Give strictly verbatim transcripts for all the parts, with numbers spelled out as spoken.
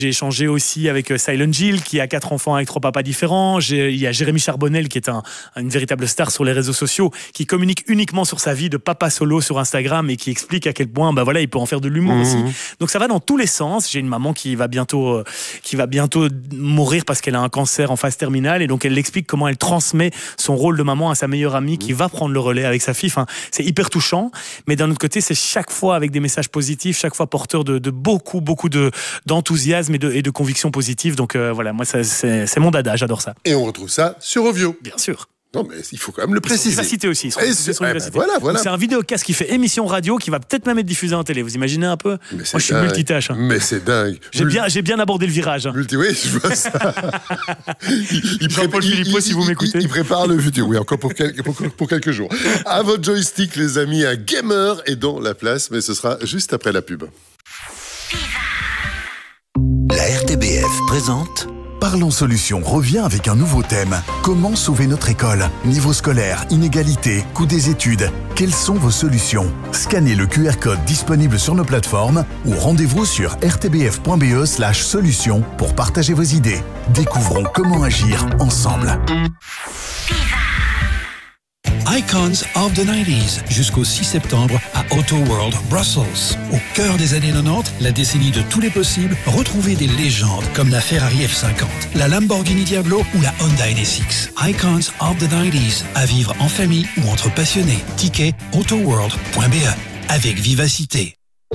J'ai échangé aussi avec Silent Jill, qui a quatre enfants avec trois papas différents. J'ai, il y a Jérémy Charbonnel, qui est un, une véritable star sur les réseaux sociaux, qui communique uniquement sur sa vie de papa solo sur Instagram et qui explique à quel point, bah voilà, il peut en faire de l'humour mmh. aussi. Donc ça va dans tous les sens. J'ai une maman qui va bientôt, euh, qui va bientôt mourir parce qu'elle a un cancer en phase terminale, et donc elle explique comment elle transmet son rôle de maman à sa meilleure amie, mmh. qui va prendre le relais avec sa fille. Enfin, c'est hyper touchant. Mais d'un autre côté, c'est chaque fois avec des messages positifs, chaque fois porteur de, de beaucoup, beaucoup de, d'enthousiasme et de, et de convictions positives. Donc euh, voilà, moi, ça, c'est, c'est mon dada, j'adore ça. Et on retrouve ça sur Ovio. Bien sûr. Non, mais il faut quand même le préciser. Vivacité aussi. Sur, c'est, sur ouais, bah voilà, voilà. C'est un vidéocast qui fait émission radio, qui va peut-être même être diffusé en télé. Vous imaginez un peu ? Moi, je suis dingue. multitâche. Hein. Mais c'est dingue. J'ai, Mul... bien, j'ai bien abordé le virage. Hein. Multi, oui, je vois ça. il, il Jean-Paul Philippot, si vous m'écoutez. Il, il prépare le futur, oui, encore pour, quel, pour, pour quelques jours. À votre joystick, les amis, un gamer est dans la place, mais ce sera juste après la pub. La R T B F présente Parlons Solutions revient avec un nouveau thème. Comment sauver notre école ? Niveau scolaire, inégalité, coût des études. Quelles sont vos solutions ? Scannez le Q R code disponible sur nos plateformes ou rendez-vous sur r t b f point b e slash solutions pour partager vos idées. Découvrons comment agir ensemble. Icons of the nineties, jusqu'au six septembre à Auto World Brussels. Au cœur des années quatre-vingt-dix, la décennie de tous les possibles, retrouvez des légendes comme la Ferrari F cinquante, la Lamborghini Diablo ou la Honda N S X. Icons of the nineties, à vivre en famille ou entre passionnés. Ticket autoworld point b e, avec vivacité.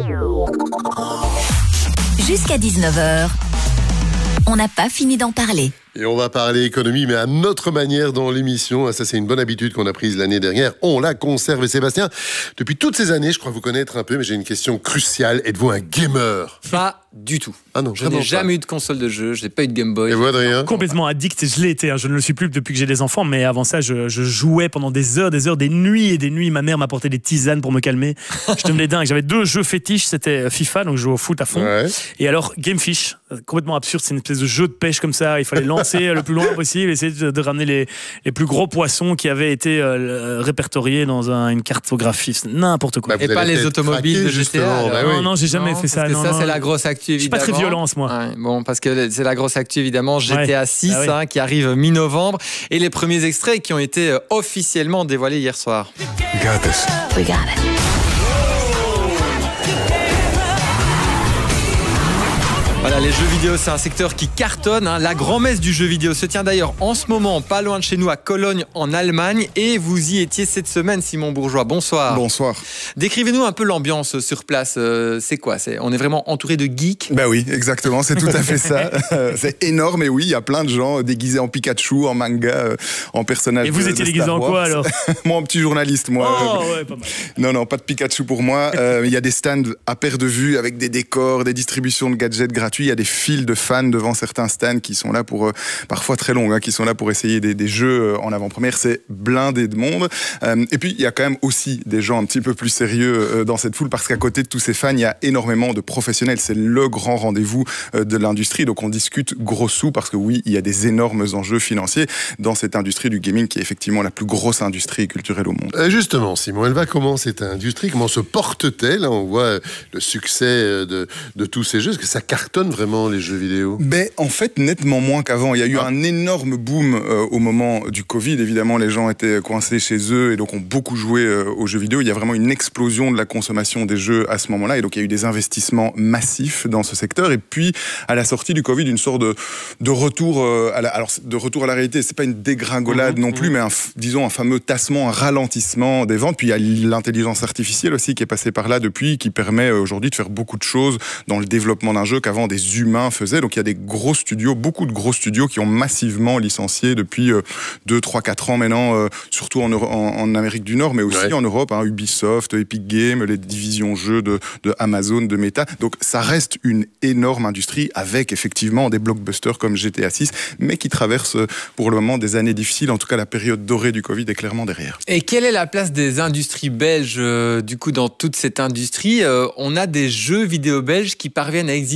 Jusqu'à dix-neuf heures, on n'a pas fini d'en parler. Et on va parler économie, mais à notre manière dans l'émission. Ça, c'est une bonne habitude qu'on a prise l'année dernière. On la conserve. Et Sébastien, depuis toutes ces années, je crois vous connaître un peu, mais j'ai une question cruciale. Êtes-vous un gamer ? Pas du tout. Ah non, je n'ai jamais eu de console de jeu, je n'ai pas eu de Game Boy. Et vous, Adrien ? Complètement addict, et je l'ai été. Hein. Je ne le suis plus depuis que j'ai des enfants, mais avant ça, je, je jouais pendant des heures, des heures, des nuits et des nuits. Ma mère m'apportait des tisanes pour me calmer. Je devenais dingue. J'avais deux jeux fétiches, c'était FIFA, donc je jouais au foot à fond. Ouais. Et alors, Gamefish, complètement absurde, c'est une espèce de jeu de pêche comme ça. Il fallait lancer le plus loin possible, essayer de, de ramener les, les plus gros poissons qui avaient été euh, répertoriés dans un, une cartographie. C'est n'importe quoi. Bah, et pas les automobiles de G T A. Bah oui. Non, non, j'ai jamais non, fait ça. Parce que non, ça, non. c'est la grosse actu, évidemment. Je suis pas très violence, moi. Ouais, bon, parce que c'est la grosse actu, évidemment. G T A ouais. six, ah oui. hein, qui arrive mi-novembre. Et les premiers extraits qui ont été euh, officiellement dévoilés hier soir. We got this. We got it. Voilà, les jeux vidéo, c'est un secteur qui cartonne. Hein. La grand-messe du jeu vidéo se tient d'ailleurs en ce moment, pas loin de chez nous, à Cologne, en Allemagne. Et vous y étiez cette semaine, Simon Bourgeois. Bonsoir. Bonsoir. Décrivez-nous un peu l'ambiance sur place. Euh, c'est quoi c'est, On est vraiment entouré de geeks ? Ben oui, exactement, c'est tout à fait ça. C'est énorme, et oui, il y a plein de gens déguisés en Pikachu, en manga, en personnage. Et vous de, étiez de déguisé en quoi alors ? Moi, en petit journaliste, moi. Oh, ouais, pas mal. Non, non, pas de Pikachu pour moi. Euh, il y a des stands à perte de vue avec des décors, des distributions de gadgets gratuits. Il y a des files de fans devant certains stands qui sont là pour, euh, parfois très longues, hein, qui sont là pour essayer des, des jeux en avant-première. C'est blindé de monde. Euh, et puis, il y a quand même aussi des gens un petit peu plus sérieux euh, dans cette foule, parce qu'à côté de tous ces fans, il y a énormément de professionnels. C'est le grand rendez-vous euh, de l'industrie. Donc, on discute gros sous, parce que oui, il y a des énormes enjeux financiers dans cette industrie du gaming, qui est effectivement la plus grosse industrie culturelle au monde. Euh, justement, Simon, elle va comment cette industrie ? Comment se porte-t-elle ? On voit le succès de, de tous ces jeux. Est-ce que ça cartonne vraiment les jeux vidéo ? Ben, en fait, nettement moins qu'avant. Il y a eu ah. un énorme boom euh, au moment du Covid. Évidemment, les gens étaient coincés chez eux et donc ont beaucoup joué euh, aux jeux vidéo. Il y a vraiment une explosion de la consommation des jeux à ce moment-là. Et donc, il y a eu des investissements massifs dans ce secteur. Et puis, à la sortie du Covid, une sorte de, de retour euh, à la, alors, de retour à la réalité. C'est pas une dégringolade mmh, non plus, mmh. mais un, disons un fameux tassement, un ralentissement des ventes. Puis, il y a l'intelligence artificielle aussi qui est passée par là depuis, qui permet aujourd'hui de faire beaucoup de choses dans le développement d'un jeu qu'avant des humains faisaient. Donc il y a des gros studios, beaucoup de gros studios qui ont massivement licencié depuis deux, trois, quatre ans maintenant, euh, surtout en, Euro- en, en Amérique du Nord, mais aussi ouais. en Europe, hein, Ubisoft, Epic Games, les divisions jeux de, de Amazon, de Meta. Donc ça reste une énorme industrie avec effectivement des blockbusters comme G T A six, mais qui traverse pour le moment des années difficiles. En tout cas, la période dorée du Covid est clairement derrière. Et quelle est la place des industries belges euh, du coup dans toute cette industrie ? euh, On a des jeux vidéo belges qui parviennent à exister malgré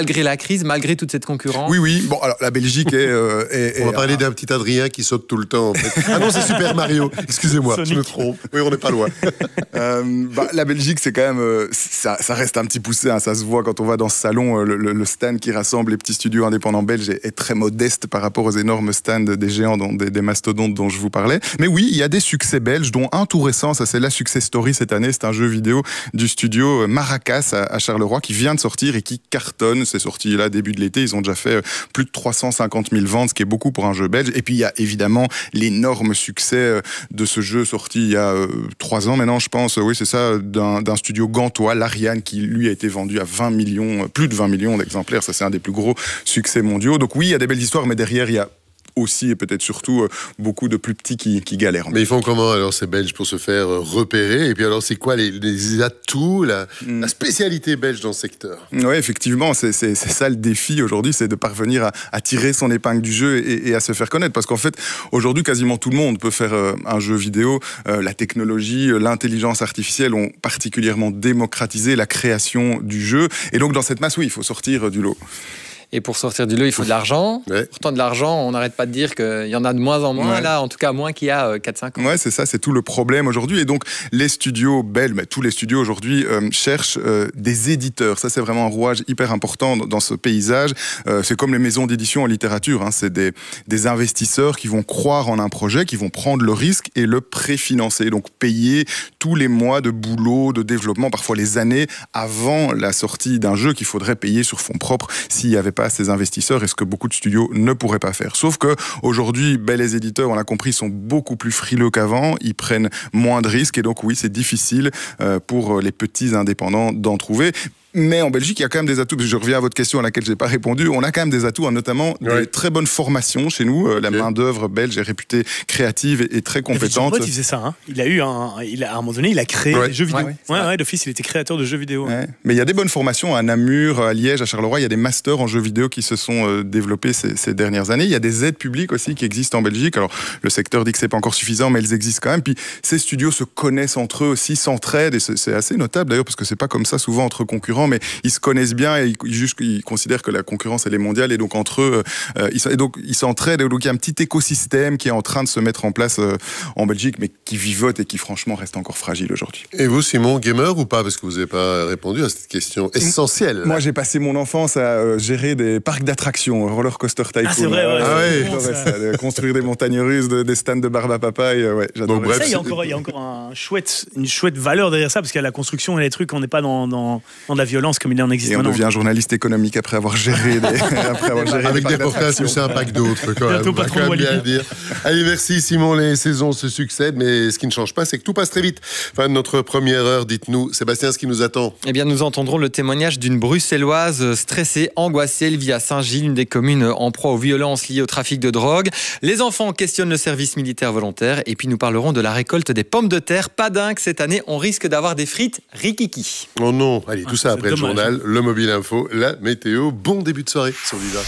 malgré la crise, malgré toute cette concurrence. Oui, oui. Bon, alors la Belgique est... Euh, est on va est, parler euh, d'un petit Adrien qui saute tout le temps. En fait. Ah non, c'est Super Mario. Excusez-moi, Sonic. je me trompe. Oui, on n'est pas loin. Euh, bah, la Belgique, c'est quand même, euh, ça, ça reste un petit poussé, hein, ça se voit quand on va dans ce salon. Euh, le, le stand qui rassemble les petits studios indépendants belges est, est très modeste par rapport aux énormes stands des géants, dont, des, des mastodontes dont je vous parlais. Mais oui, il y a des succès belges, dont un tout récent, ça c'est la success story cette année. C'est un jeu vidéo du studio Maracas à, à Charleroi qui vient de sortir et qui cartonne. C'est sorti là début de l'été. Ils ont déjà fait plus de trois cent cinquante mille ventes, ce qui est beaucoup pour un jeu belge. Et puis il y a évidemment l'énorme succès de ce jeu sorti il y a euh, trois ans maintenant, je pense. Oui, c'est ça, d'un, d'un studio gantois, l'Ariane, qui lui a été vendu à vingt millions, plus de vingt millions d'exemplaires. Ça, c'est un des plus gros succès mondiaux. Donc oui, il y a des belles histoires, mais derrière, il y a aussi et peut-être surtout euh, beaucoup de plus petits qui, qui galèrent. Mais ils font comment alors ces Belges pour se faire euh, repérer? Et puis alors c'est quoi les, les atouts, la, mm. la spécialité belge dans ce secteur? Oui, effectivement, c'est, c'est, c'est ça le défi aujourd'hui, c'est de parvenir à, à tirer son épingle du jeu et, et à se faire connaître. Parce qu'en fait, aujourd'hui, quasiment tout le monde peut faire euh, un jeu vidéo. Euh, la technologie, euh, l'intelligence artificielle ont particulièrement démocratisé la création du jeu. Et donc dans cette masse, oui, il faut sortir du lot. Et pour sortir du lot, il faut de l'argent. Ouais. Pourtant, de l'argent, on n'arrête pas de dire qu'il y en a de moins en moins, ouais. là, en tout cas moins qu'il y a quatre cinq ans. Ouais, c'est ça, c'est tout le problème aujourd'hui. Et donc, les studios belges, mais tous les studios aujourd'hui, euh, cherchent euh, des éditeurs. Ça, c'est vraiment un rouage hyper important dans, dans ce paysage. Euh, c'est comme les maisons d'édition en littérature. Hein. C'est des, des investisseurs qui vont croire en un projet, qui vont prendre le risque et le préfinancer. Donc, payer tous les mois de boulot, de développement, parfois les années avant la sortie d'un jeu qu'il faudrait payer sur fonds propres s'il n'y avait pas ces investisseurs, et ce que beaucoup de studios ne pourraient pas faire. Sauf que aujourd'hui, ben, les éditeurs, on l'a compris, sont beaucoup plus frileux qu'avant, ils prennent moins de risques, et donc oui, c'est difficile euh, pour les petits indépendants d'en trouver. Mais en Belgique, il y a quand même des atouts. Je reviens à votre question à laquelle je n'ai pas répondu. On a quand même des atouts, hein, notamment ouais. des très bonnes formations chez nous. Euh, la okay. main-d'œuvre belge est réputée créative et, et très compétente. David il faisait ça. Hein. Il a eu un, il a, à un moment donné, il a créé ouais. des jeux vidéo. Ouais, ouais, ouais, ouais, d'office, il était créateur de jeux vidéo. Ouais. Mais il y a des bonnes formations à Namur, à Liège, à Charleroi. Il y a des masters en jeux vidéo qui se sont euh, développés ces, ces dernières années. Il y a des aides publiques aussi qui existent en Belgique. Alors, le secteur dit que c'est pas encore suffisant, mais elles existent quand même. Puis, ces studios se connaissent entre eux aussi, s'entraident. Et c'est, c'est assez notable d'ailleurs, parce que c'est pas comme ça souvent entre concurrents, mais ils se connaissent bien et ils, juste, ils considèrent que la concurrence elle est mondiale et donc entre eux euh, ils, et donc, ils s'entraident et donc il y a un petit écosystème qui est en train de se mettre en place euh, en Belgique mais qui vivote et qui franchement reste encore fragile aujourd'hui. Et vous Simon, gamer ou pas? Parce que vous n'avez pas répondu à cette question essentielle. Moi j'ai passé mon enfance à euh, gérer des parcs d'attractions, roller coaster tycoon. Ah c'est vrai, ouais, ah, ouais. J'adorais ça, ça, de construire des montagnes russes, de, des stands de barbe à papaye, euh, ouais, j'adorais. Donc, bref, ça. Il y a encore, il y a encore un chouette, une chouette valeur derrière ça parce qu'il y a la construction et les trucs, on n'est pas dans, dans, dans de la violence comme il en existe. Et on maintenant. devient journaliste économique après avoir géré des, après avoir géré avec des portages plus sympas que d'autres quand même. Pas quand même bien le dire. Allez, merci Simon, les saisons se succèdent mais ce qui ne change pas c'est que tout passe très vite. Fin de notre première heure, dites-nous Sébastien ce qui nous attend. Eh bien nous entendrons le témoignage d'une bruxelloise stressée, angoissée. Elle vit à Saint-Gilles, une des communes en proie aux violences liées au trafic de drogue. Les enfants questionnent le service militaire volontaire et puis nous parlerons de la récolte des pommes de terre. Pas dingue, cette année on risque d'avoir des frites rikiki. Oh non, allez tout ah, ça après dommage. Le journal, le mobile info, la météo. Bon début de soirée sur Viva.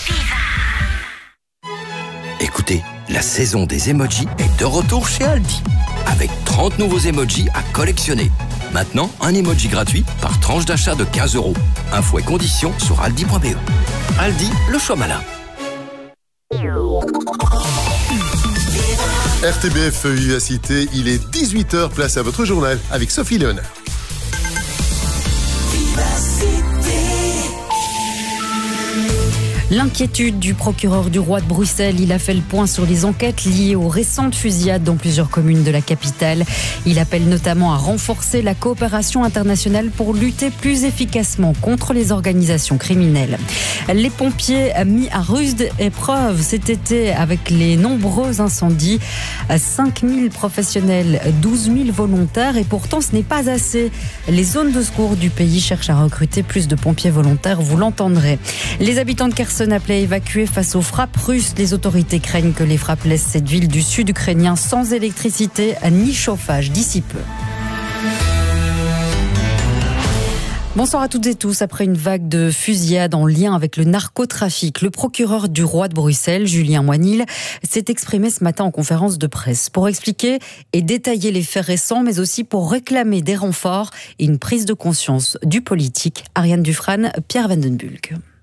Écoutez, la saison des emojis est de retour chez Aldi. Avec trente nouveaux emojis à collectionner. Maintenant, un emoji gratuit par tranche d'achat de quinze euros. Infos et conditions sur aldi point b e. Aldi, le choix malin. R T B F Vivacité, il est dix-huit heures, place à votre journal avec Sophie Léonard. L'inquiétude du procureur du roi de Bruxelles, il a fait le point sur les enquêtes liées aux récentes fusillades dans plusieurs communes de la capitale. Il appelle notamment à renforcer la coopération internationale pour lutter plus efficacement contre les organisations criminelles. Les pompiers mis à rude épreuve cet été avec les nombreux incendies. cinq mille professionnels, douze mille volontaires et pourtant ce n'est pas assez. Les zones de secours du pays cherchent à recruter plus de pompiers volontaires, vous l'entendrez. Les habitants de Kherson appelés à évacuer face aux frappes russes. Les autorités craignent que les frappes laissent cette ville du sud ukrainien sans électricité ni chauffage d'ici peu. Bonsoir à toutes et tous. Après une vague de fusillades en lien avec le narcotrafic, le procureur du roi de Bruxelles, Julien Moinil, s'est exprimé ce matin en conférence de presse pour expliquer et détailler les faits récents, mais aussi pour réclamer des renforts et une prise de conscience du politique. Ariane Dufresne, Pierre Vandenbulck.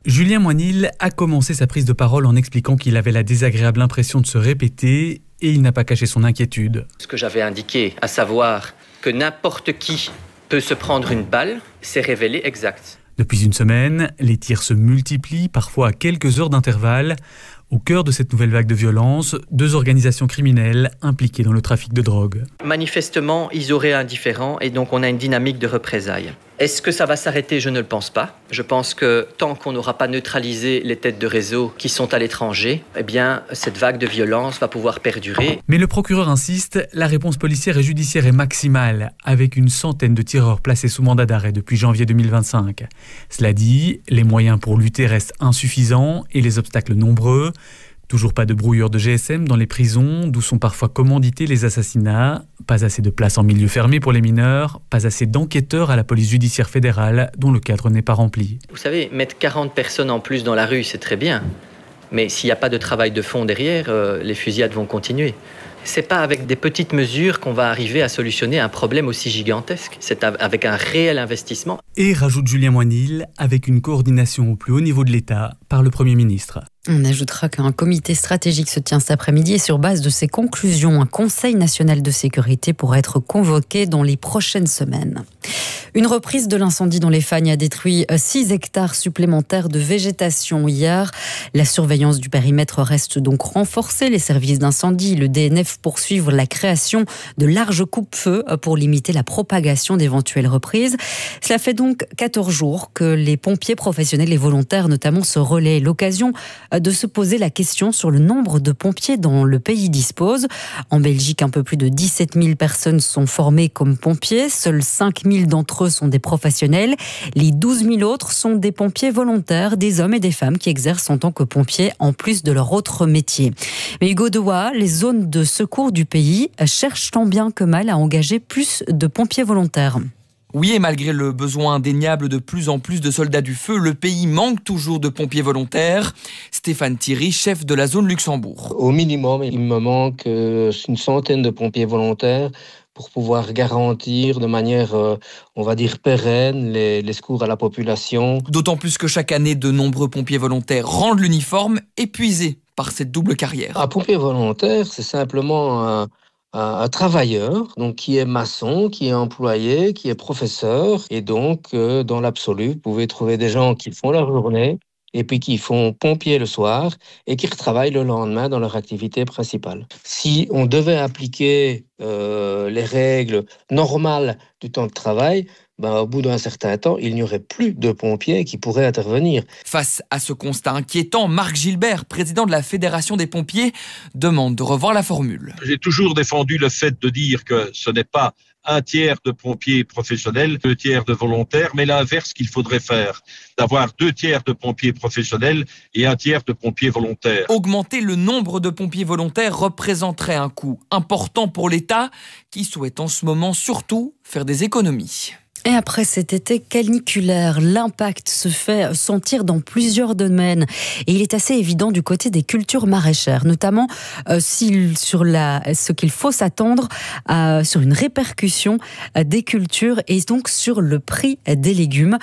Julien Moinil a commencé sa prise de parole en expliquant qu'il avait la désagréable impression de se répéter et il n'a pas caché son inquiétude. Ce que j'avais indiqué, à savoir que n'importe qui peut se prendre une balle, s'est révélé exact. Depuis une semaine, les tirs se multiplient, parfois à quelques heures d'intervalle. Au cœur de cette nouvelle vague de violence, deux organisations criminelles impliquées dans le trafic de drogue. Manifestement, ils auraient un différend et donc on a une dynamique de représailles. Est-ce que ça va s'arrêter ? Je ne le pense pas. Je pense que tant qu'on n'aura pas neutralisé les têtes de réseau qui sont à l'étranger, eh bien, cette vague de violence va pouvoir perdurer. Mais le procureur insiste, la réponse policière et judiciaire est maximale, avec une centaine de tireurs placés sous mandat d'arrêt depuis janvier deux mille vingt-cinq. Cela dit, les moyens pour lutter restent insuffisants et les obstacles nombreux. Toujours pas de brouilleurs de G S M dans les prisons, d'où sont parfois commandités les assassinats. Pas assez de places en milieu fermé pour les mineurs. Pas assez d'enquêteurs à la police judiciaire fédérale, dont le cadre n'est pas rempli. Vous savez, mettre quarante personnes en plus dans la rue, c'est très bien. Mais s'il n'y a pas de travail de fond derrière, euh, les fusillades vont continuer. C'est pas avec des petites mesures qu'on va arriver à solutionner un problème aussi gigantesque. C'est avec un réel investissement. Et rajoute Julien Moinil, avec une coordination au plus haut niveau de l'État par le Premier ministre. On ajoutera qu'un comité stratégique se tient cet après-midi et sur base de ses conclusions, un Conseil national de sécurité pourrait être convoqué dans les prochaines semaines. Une reprise de l'incendie dans les Fagnes a détruit six hectares supplémentaires de végétation hier. La surveillance du périmètre reste donc renforcée. Les services d'incendie, le D N F poursuivent la création de larges coupe-feux pour limiter la propagation d'éventuelles reprises. Cela fait donc quatorze jours que les pompiers professionnels et volontaires notamment se relaient. L'occasion de se poser la question sur le nombre de pompiers dont le pays dispose. En Belgique, un peu plus de dix-sept mille personnes sont formées comme pompiers. Seuls cinq mille d'entre eux sont des professionnels. Les douze mille autres sont des pompiers volontaires, des hommes et des femmes qui exercent en tant que pompiers en plus de leur autre métier. Mais Hugo Dewa, les zones de secours du pays cherchent tant bien que mal à engager plus de pompiers volontaires. Oui, et malgré le besoin indéniable de plus en plus de soldats du feu, le pays manque toujours de pompiers volontaires. Stéphane Thierry, chef de la zone Luxembourg. Au minimum, il me manque une centaine de pompiers volontaires pour pouvoir garantir de manière, euh, on va dire, pérenne les, les secours à la population. D'autant plus que chaque année, de nombreux pompiers volontaires rendent l'uniforme épuisés par cette double carrière. Un pompier volontaire, c'est simplement un, un, un travailleur donc qui est maçon, qui est employé, qui est professeur. Et donc, euh, dans l'absolu, vous pouvez trouver des gens qui font leur journée et puis qui font pompier le soir et qui retravaillent le lendemain dans leur activité principale. Si on devait appliquer euh, les règles normales du temps de travail, ben, au bout d'un certain temps, il n'y aurait plus de pompiers qui pourraient intervenir. Face à ce constat inquiétant, Marc Gilbert, président de la Fédération des pompiers, demande de revoir la formule. J'ai toujours défendu le fait de dire que ce n'est pas un tiers de pompiers professionnels, deux tiers de volontaires, mais l'inverse qu'il faudrait faire, d'avoir deux tiers de pompiers professionnels et un tiers de pompiers volontaires. Augmenter le nombre de pompiers volontaires représenterait un coût important pour l'État qui souhaite en ce moment surtout faire des économies. Et après cet été caniculaire, l'impact se fait sentir dans plusieurs domaines. Et il est assez évident du côté des cultures maraîchères, notamment euh, si, sur la, ce qu'il faut s'attendre à, sur une répercussion des cultures et donc sur le prix des légumes.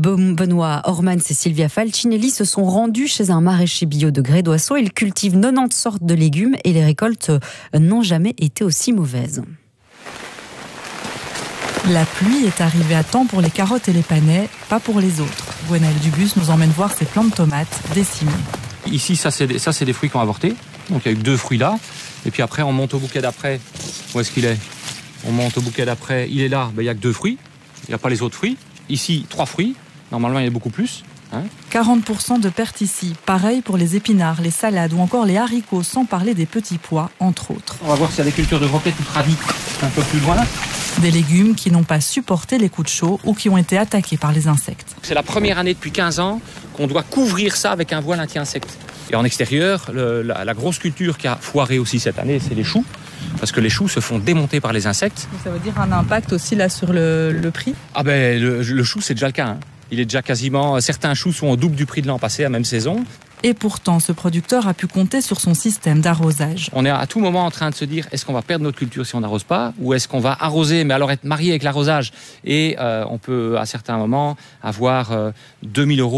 Benoît Ormans et Sylvia Falcinelli se sont rendus chez un maraîcher bio de Gré-d'Oisseau. Il cultive quatre-vingt-dix sortes de légumes et les récoltes n'ont jamais été aussi mauvaises. La pluie est arrivée à temps pour les carottes et les panais, pas pour les autres. Gwenaël Dubus nous emmène voir ses plants de tomates décimés. Ici, ça c'est, des, ça, c'est des fruits qui ont avorté. Donc il y a eu deux fruits là. Et puis après, on monte au bouquet d'après. Où est-ce qu'il est ? On monte au bouquet d'après. Il est là, ben, il n'y a que deux fruits. Il n'y a pas les autres fruits. Ici, trois fruits. Normalement, il y en a beaucoup plus. Hein ? quarante pour cent de pertes ici. Pareil pour les épinards, les salades ou encore les haricots, sans parler des petits pois, entre autres. On va voir s'il y a des cultures de roquettes ou de radis un peu plus loin. Des légumes qui n'ont pas supporté les coups de chaud ou qui ont été attaqués par les insectes. C'est la première année depuis quinze ans qu'on doit couvrir ça avec un voile anti-insectes. Et en extérieur, le, la, la grosse culture qui a foiré aussi cette année, c'est les choux. Parce que les choux se font démonter par les insectes. Ça veut dire un impact aussi là sur le, le prix ? Ah ben le, le chou, c'est déjà le cas. Hein. Il est déjà quasiment... Certains choux sont au double du prix de l'an passé, à même saison. Et pourtant, ce producteur a pu compter sur son système d'arrosage. On est à tout moment en train de se dire, est-ce qu'on va perdre notre culture si on n'arrose pas ? Ou est-ce qu'on va arroser, mais alors être marié avec l'arrosage ? Et euh, on peut, à certains moments, avoir euh, deux mille euros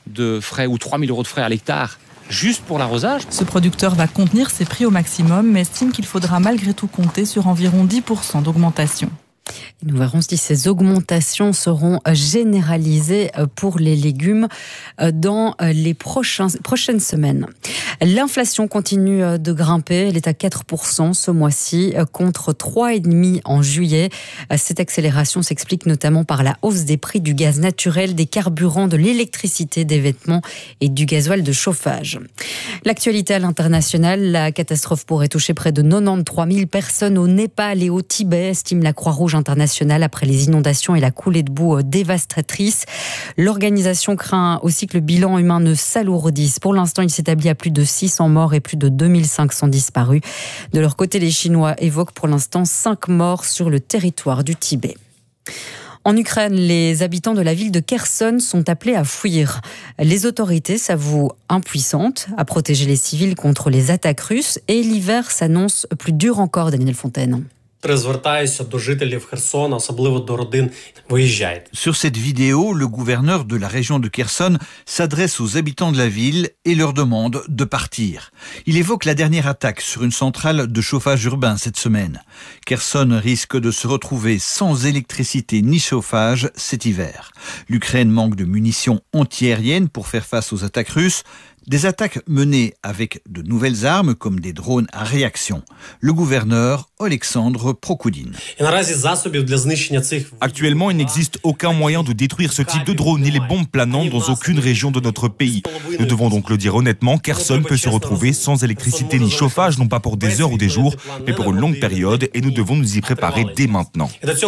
de frais ou trois mille euros de frais à l'hectare juste pour l'arrosage. Ce producteur va contenir ses prix au maximum, mais estime qu'il faudra malgré tout compter sur environ dix pour cent d'augmentation. Nous verrons si ces augmentations seront généralisées pour les légumes dans les prochains, prochaines semaines. L'inflation continue de grimper. Elle est à quatre pour cent ce mois-ci contre trois virgule cinq pour cent en juillet. Cette accélération s'explique notamment par la hausse des prix du gaz naturel, des carburants, de l'électricité, des vêtements et du gasoil de chauffage. L'actualité à l'international, la catastrophe pourrait toucher près de quatre-vingt-treize mille personnes au Népal et au Tibet, estime la Croix-Rouge internationale après les inondations et la coulée de boue dévastatrice. L'organisation craint aussi que le bilan humain ne s'alourdisse. Pour l'instant, il s'établit à plus de six cents morts et plus de deux mille cinq cents disparus. De leur côté, les Chinois évoquent pour l'instant cinq morts sur le territoire du Tibet. En Ukraine, les habitants de la ville de Kherson sont appelés à fuir. Les autorités s'avouent impuissantes à protéger les civils contre les attaques russes et l'hiver s'annonce plus dur encore, Daniel Fontaine. Sur cette vidéo, le gouverneur de la région de Kherson s'adresse aux habitants de la ville et leur demande de partir. Il évoque la dernière attaque sur une centrale de chauffage urbain cette semaine. Kherson risque de se retrouver sans électricité ni chauffage cet hiver. L'Ukraine manque de munitions antiaériennes pour faire face aux attaques russes. Des attaques menées avec de nouvelles armes comme des drones à réaction. Le gouverneur Alexandre Prokoudine. Actuellement, il n'existe aucun moyen de détruire ce type de drone ni les bombes planantes dans aucune région de notre pays. Nous devons donc le dire honnêtement, Kherson peut se retrouver sans électricité ni chauffage, non pas pour des heures ou des jours, mais pour une longue période, et nous devons nous y préparer dès maintenant.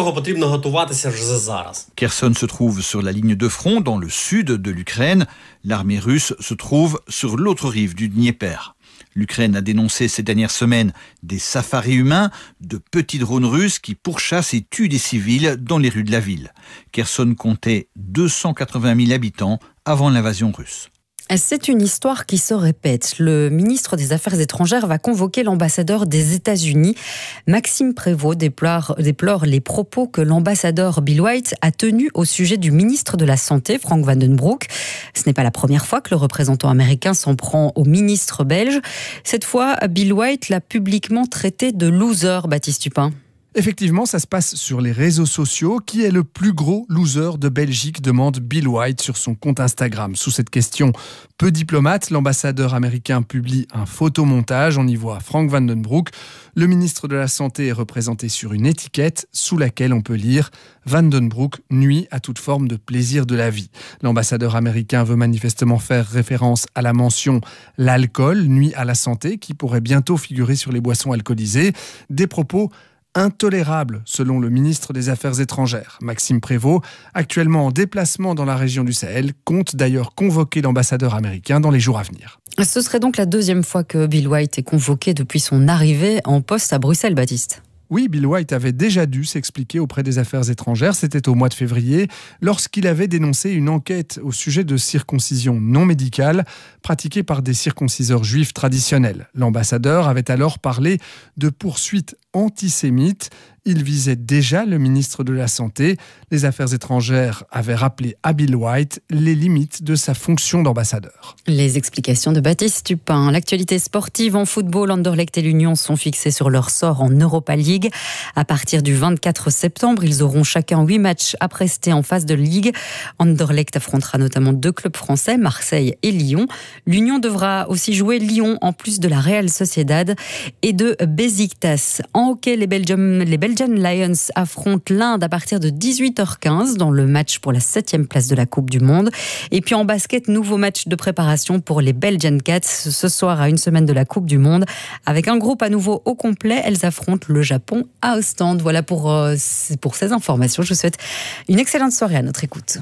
Kherson se trouve sur la ligne de front dans le sud de l'Ukraine. L'armée russe se trouve sur l'autre rive du Dniepr. L'Ukraine a dénoncé ces dernières semaines des safaris humains, de petits drones russes qui pourchassent et tuent des civils dans les rues de la ville. Kherson comptait deux cent quatre-vingt mille habitants avant l'invasion russe. C'est une histoire qui se répète. Le ministre des Affaires étrangères va convoquer l'ambassadeur des États-Unis. Maxime Prévost déplore, déplore les propos que l'ambassadeur Bill White a tenus au sujet du ministre de la Santé, Frank Vandenbroek. Ce n'est pas la première fois que le représentant américain s'en prend au ministre belge. Cette fois, Bill White l'a publiquement traité de loser, Baptiste Tupin. Effectivement, ça se passe sur les réseaux sociaux. Qui est le plus gros loser de Belgique, demande Bill White sur son compte Instagram. Sous cette question peu diplomate, l'ambassadeur américain publie un photomontage. On y voit Frank Vandenbroek. Le ministre de la Santé est représenté sur une étiquette sous laquelle on peut lire « Vandenbroek nuit à toute forme de plaisir de la vie ». L'ambassadeur américain veut manifestement faire référence à la mention « l'alcool nuit à la santé » qui pourrait bientôt figurer sur les boissons alcoolisées. Des propos intolérable, selon le ministre des Affaires étrangères. Maxime Prévost, actuellement en déplacement dans la région du Sahel, compte d'ailleurs convoquer l'ambassadeur américain dans les jours à venir. Ce serait donc la deuxième fois que Bill White est convoqué depuis son arrivée en poste à Bruxelles, Baptiste. Oui, Bill White avait déjà dû s'expliquer auprès des Affaires étrangères. C'était au mois de février, lorsqu'il avait dénoncé une enquête au sujet de circoncision non médicale pratiquée par des circonciseurs juifs traditionnels. L'ambassadeur avait alors parlé de poursuites antisémites. Il visait déjà le ministre de la Santé. Les Affaires étrangères avaient rappelé à Bill White les limites de sa fonction d'ambassadeur. Les explications de Baptiste Tupin. L'actualité sportive en football, Anderlecht et l'Union sont fixés sur leur sort en Europa League. À partir du vingt-quatre septembre, ils auront chacun huit matchs à prester en phase de Ligue. Anderlecht affrontera notamment deux clubs français, Marseille et Lyon. L'Union devra aussi jouer Lyon en plus de la Real Sociedad et de Besiktas. En hockey, les Belgium, les Belgium Belgian Lions affrontent l'Inde à partir de dix-huit heures quinze dans le match pour la septième place de la Coupe du Monde. Et puis en basket, nouveau match de préparation pour les Belgian Cats ce soir à une semaine de la Coupe du Monde. Avec un groupe à nouveau au complet, elles affrontent le Japon à Ostende. Voilà pour, euh, pour ces informations. Je vous souhaite une excellente soirée à notre écoute.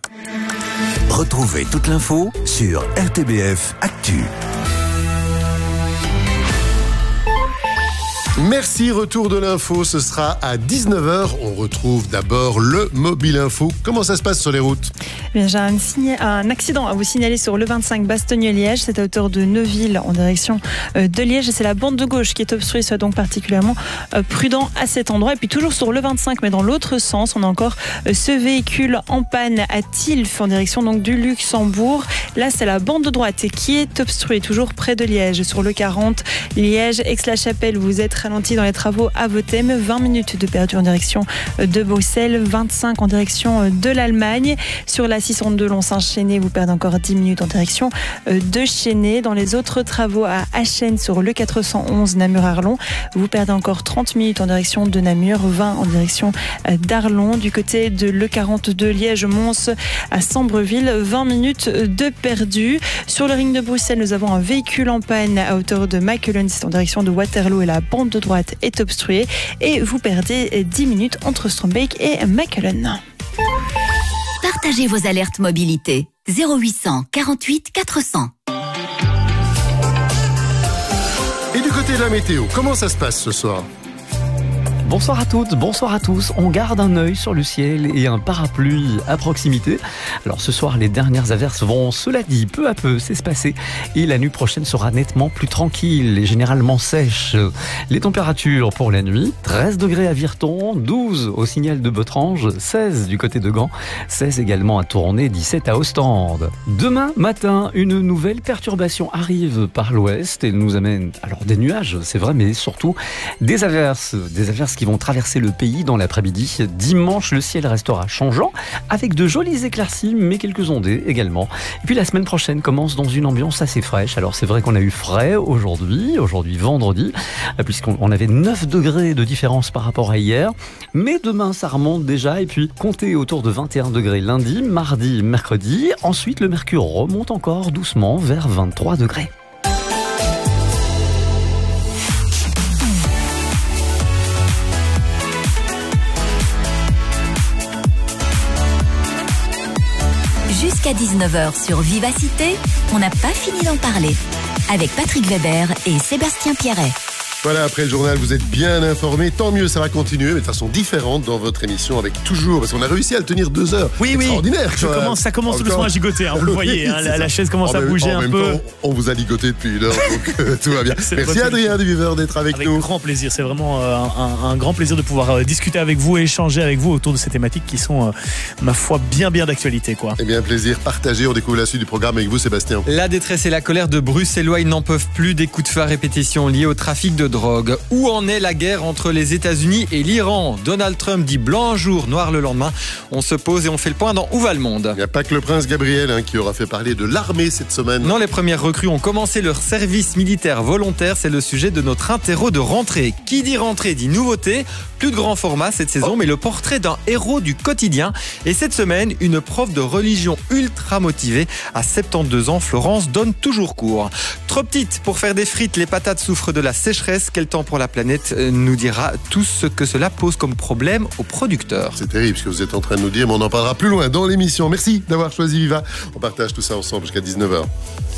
Retrouvez toute l'info sur R T B F Actu. Merci, retour de l'info, ce sera à dix-neuf heures. On retrouve d'abord le Mobile Info. Comment ça se passe sur les routes ? Bien, j'ai un, signa- un accident à vous signaler sur le vingt-cinq Bastogne-Liège. C'est à hauteur de Neuville en direction de Liège. Et c'est la bande de gauche qui est obstruée. Soyez donc particulièrement prudent à cet endroit. Et puis toujours sur le vingt-cinq, mais dans l'autre sens, on a encore ce véhicule en panne à Tilf en direction donc du Luxembourg. Là, c'est la bande de droite qui est obstruée, toujours près de Liège. Sur le quarante, Liège, Aix-la-Chapelle, vous êtes ralenti dans les travaux à Votem. vingt minutes de perdu en direction de Bruxelles, vingt-cinq en direction de l'Allemagne. Sur la six cent deux Lons-Saint-Chénet, vous perdez encore dix minutes en direction de Chénet. Dans les autres travaux à Achen sur le quatre cent onze Namur-Arlon, vous perdez encore trente minutes en direction de Namur, vingt en direction d'Arlon. Du côté de l'E quarante-deux Liège-Mons à Sambreville, vingt minutes de perdu. Sur le ring de Bruxelles, nous avons un véhicule en panne à hauteur de Mechelen, c'est en direction de Waterloo et la bande de droite est obstruée et vous perdez dix minutes entre Strombeek et Mechelen. Partagez vos alertes mobilité. zéro huit cent quarante-huit quatre cents. Et du côté de la météo, comment ça se passe ce soir ? Bonsoir à toutes, bonsoir à tous. On garde un œil sur le ciel et un parapluie à proximité. Alors ce soir, les dernières averses vont, cela dit, peu à peu s'espacer et la nuit prochaine sera nettement plus tranquille et généralement sèche. Les températures pour la nuit, treize degrés à Virton, douze au Signal de Botrange, seize du côté de Gand, seize également à Tournai, dix-sept à Ostende. Demain matin, une nouvelle perturbation arrive par l'ouest et nous amène alors des nuages, c'est vrai, mais surtout des averses, des averses qui vont traverser le pays dans l'après-midi. Dimanche, le ciel restera changeant avec de jolies éclaircies, mais quelques ondées également. Et puis la semaine prochaine commence dans une ambiance assez fraîche. Alors c'est vrai qu'on a eu frais aujourd'hui, aujourd'hui vendredi, puisqu'on avait neuf degrés de différence par rapport à hier. Mais demain, ça remonte déjà. Et puis comptez autour de vingt et un degrés lundi, mardi, mercredi. Ensuite, le mercure remonte encore doucement vers vingt-trois degrés. Jusqu'à dix-neuf heures sur Vivacité, on n'a pas fini d'en parler. Avec Patrick Weber et Sébastien Pierret. Voilà, après le journal, vous êtes bien informés. Tant mieux, ça va continuer, mais de façon différente dans votre émission avec toujours, parce qu'on a réussi à le tenir deux heures. Oui, oui. Extraordinaire. Je commence, ça commence tout doucement à gigoter, hein, vous le voyez. Hein, la, la chaise commence en à même, bouger en un même peu. Temps, on vous a ligoté depuis une heure, donc euh, tout va bien. Merci Adrien Duviver d'être avec, avec nous. Avec grand plaisir. C'est vraiment euh, un, un grand plaisir de pouvoir euh, discuter avec vous et échanger avec vous autour de ces thématiques qui sont, euh, ma foi, bien, bien d'actualité, quoi. Eh bien, plaisir partagé. On découvre la suite du programme avec vous, Sébastien. La détresse et la colère de Bruxellois, ils n'en peuvent plus des coups de feu à répétition liés au trafic de drogue. Où en est la guerre entre les États-Unis et l'Iran? Donald Trump dit blanc un jour, noir le lendemain. On se pose et on fait le point dans Où va le monde? Il n'y a pas que le prince Gabriel hein, qui aura fait parler de l'armée cette semaine. Non, les premières recrues ont commencé leur service militaire volontaire. C'est le sujet de notre interro de rentrée. Qui dit rentrée dit nouveauté. Plus de grand format cette saison, oh. mais le portrait d'un héros du quotidien. Et cette semaine, une prof de religion ultra motivée. À soixante-douze ans, Florence donne toujours cours. Trop petite pour faire des frites, les patates souffrent de la sécheresse. Quel temps pour la planète nous dira tout ce que cela pose comme problème aux producteurs. C'est terrible ce que vous êtes en train de nous dire, mais on en parlera plus loin dans l'émission. Merci d'avoir choisi Viva. On partage tout ça ensemble jusqu'à dix-neuf heures.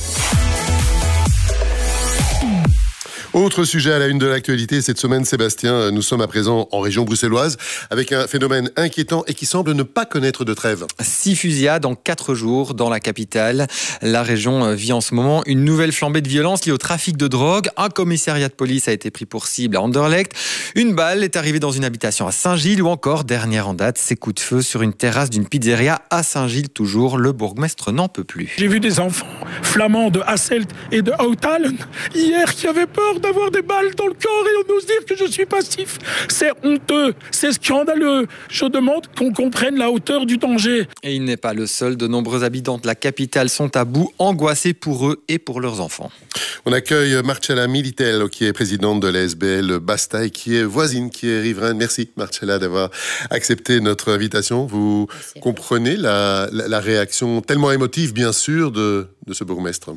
Autre sujet à la une de l'actualité cette semaine, Sébastien, nous sommes à présent en région bruxelloise avec un phénomène inquiétant et qui semble ne pas connaître de trêve. Six fusillades en quatre jours dans la capitale. La région vit en ce moment une nouvelle flambée de violence liée au trafic de drogue. Un commissariat de police a été pris pour cible à Anderlecht. Une balle est arrivée dans une habitation à Saint-Gilles ou encore, dernière en date, ces coups de feu sur une terrasse d'une pizzeria à Saint-Gilles. Toujours, le bourgmestre n'en peut plus. J'ai vu des enfants flamands de Hasselt et de Houtalen hier qui avaient peur d'avoir des balles dans le corps et on ose dire que je suis passif. C'est honteux, c'est scandaleux. Je demande qu'on comprenne la hauteur du danger. Et il n'est pas le seul. De nombreux habitants de la capitale sont à bout, angoissés pour eux et pour leurs enfants. On accueille Marcella Militel, qui est présidente de la S B L Basta et qui est voisine, qui est riveraine. Merci Marcella d'avoir accepté notre invitation. Vous Merci. comprenez la, la, la réaction tellement émotive, bien sûr, de, de ce bourgmestre?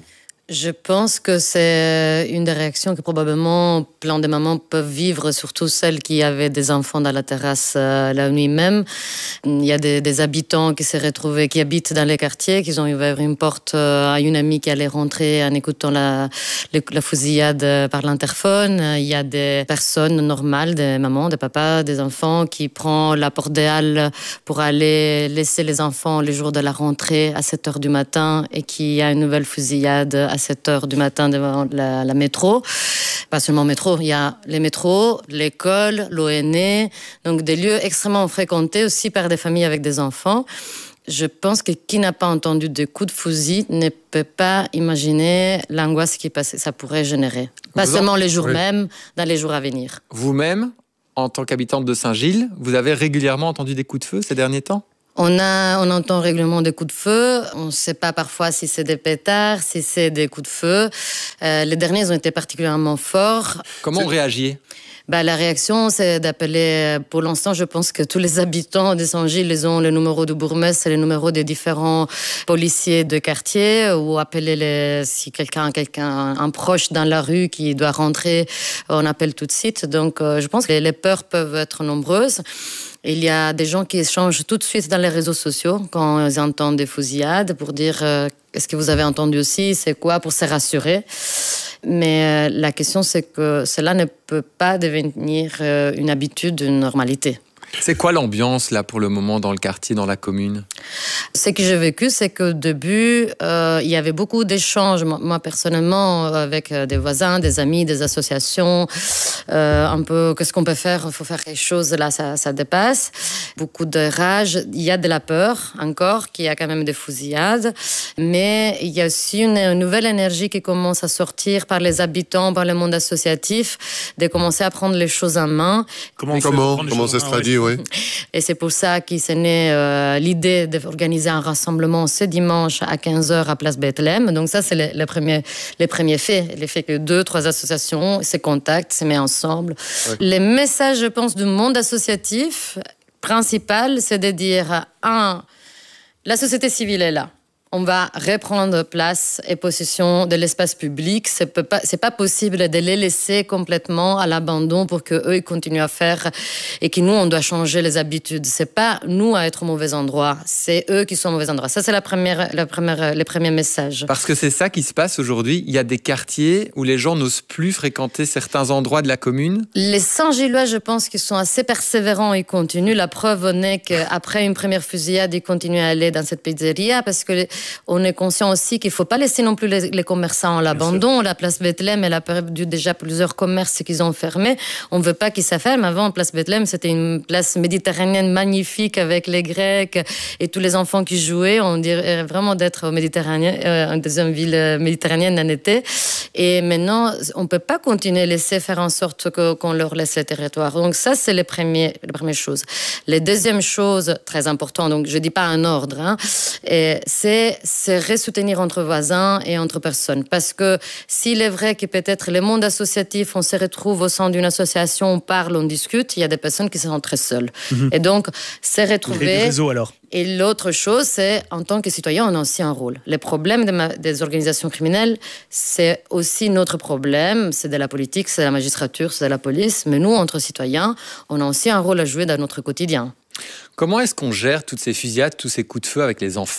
Je pense que c'est une des réactions que probablement plein de mamans peuvent vivre, surtout celles qui avaient des enfants dans la terrasse euh, la nuit même. Il y a des, des habitants qui s'est retrouvés, qui habitent dans les quartiers, qui ont ouvert une porte euh, à une amie qui allait rentrer en écoutant la, la fusillade par l'interphone. Il y a des personnes normales, des mamans, des papas, des enfants qui prennent la porte des halles pour aller laisser les enfants le jour de la rentrée à sept heures du matin et qu'il y a une nouvelle fusillade à sept heures du matin devant la, la métro. Pas seulement métro, il y a les métros, l'école, l'O N E, donc des lieux extrêmement fréquentés aussi par des familles avec des enfants. Je pense que qui n'a pas entendu des coups de fusil ne peut pas imaginer l'angoisse que ça pourrait générer. Pas Vous seulement en... les jours oui. même, dans les jours à venir. Vous-même, en tant qu'habitante de Saint-Gilles, vous avez régulièrement entendu des coups de feu ces derniers temps ? On, a, on entend régulièrement des coups de feu. On ne sait pas parfois si c'est des pétards, si c'est des coups de feu. Euh, les derniers ont été particulièrement forts. Comment on réagit ? Bah, la réaction, c'est d'appeler, pour l'instant, je pense que tous les habitants de Saint-Gilles, ils ont le numéro du bourgmestre et le numéro des différents policiers de quartier, ou appeler les, si quelqu'un, quelqu'un, un proche dans la rue qui doit rentrer, on appelle tout de suite. Donc, euh, je pense que les peurs peuvent être nombreuses. Il y a des gens qui échangent tout de suite dans les réseaux sociaux quand ils entendent des fusillades pour dire euh, est-ce que vous avez entendu aussi, c'est quoi, pour se rassurer. Mais euh, la question, c'est que cela ne peut pas devenir euh, une habitude, une normalité. C'est quoi l'ambiance là pour le moment dans le quartier, dans la commune ? Ce que j'ai vécu, c'est qu'au début, euh, il y avait beaucoup d'échanges, moi personnellement, avec des voisins, des amis, des associations, euh, un peu qu'est-ce qu'on peut faire, il faut faire quelque chose, là ça, ça dépasse. Beaucoup de rage, il y a de la peur encore, qu'il y a quand même des fusillades, mais il y a aussi une nouvelle énergie qui commence à sortir par les habitants, par le monde associatif, de commencer à prendre les choses en main. Comment, comment, comment ça se traduit, oui. Et c'est pour ça qu'il s'est né euh, l'idée d'organiser un rassemblement ce dimanche à quinze heures à Place Bethléem. Donc ça, c'est le, le premier, les premiers faits. Les faits que deux, trois associations se contactent, se mettent ensemble. Ouais. Les messages, je pense, du monde associatif principal, c'est de dire, un, la société civile est là. On va reprendre place et possession de l'espace public. C'est pas, c'est pas possible de les laisser complètement à l'abandon pour qu'eux ils continuent à faire et que nous, on doit changer les habitudes. C'est pas nous à être au mauvais endroit, c'est eux qui sont au mauvais endroit. Ça, c'est la première, la première, les premiers messages. Parce que c'est ça qui se passe aujourd'hui. Il y a des quartiers où les gens n'osent plus fréquenter certains endroits de la commune. Les Saint-Gillois, je pense qu'ils sont assez persévérants et continuent. La preuve en est qu'après une première fusillade, ils continuent à aller dans cette pizzeria parce que les on est conscient aussi qu'il ne faut pas laisser non plus les, les commerçants à l'abandon. La place Bethléem, elle a perdu déjà plusieurs commerces qu'ils ont fermés. On ne veut pas qu'ils s'afferment. Avant, place Bethléem, c'était une place méditerranéenne magnifique avec les Grecs et tous les enfants qui jouaient. On dirait vraiment d'être au Méditerranée, euh, dans une ville méditerranéenne en été. Et maintenant, on ne peut pas continuer à laisser faire en sorte que, qu'on leur laisse le territoire. Donc ça, c'est les, premiers, les premières choses. Les deuxièmes choses, très importantes, donc je ne dis pas un ordre, hein, et c'est c'est ressoutenir entre voisins et entre personnes. Parce que s'il est vrai que peut-être le monde associatif, on se retrouve au sein d'une association, on parle, on discute, il y a des personnes qui sont très seules. Mmh. Et donc, c'est retrouver... Les réseaux alors. Et l'autre chose, c'est, en tant que citoyen, on a aussi un rôle. Les problèmes de ma, des organisations criminelles, c'est aussi notre problème. C'est de la politique, c'est de la magistrature, c'est de la police. Mais nous, entre citoyens, on a aussi un rôle à jouer dans notre quotidien. Comment est-ce qu'on gère toutes ces fusillades, tous ces coups de feu avec les enfants ?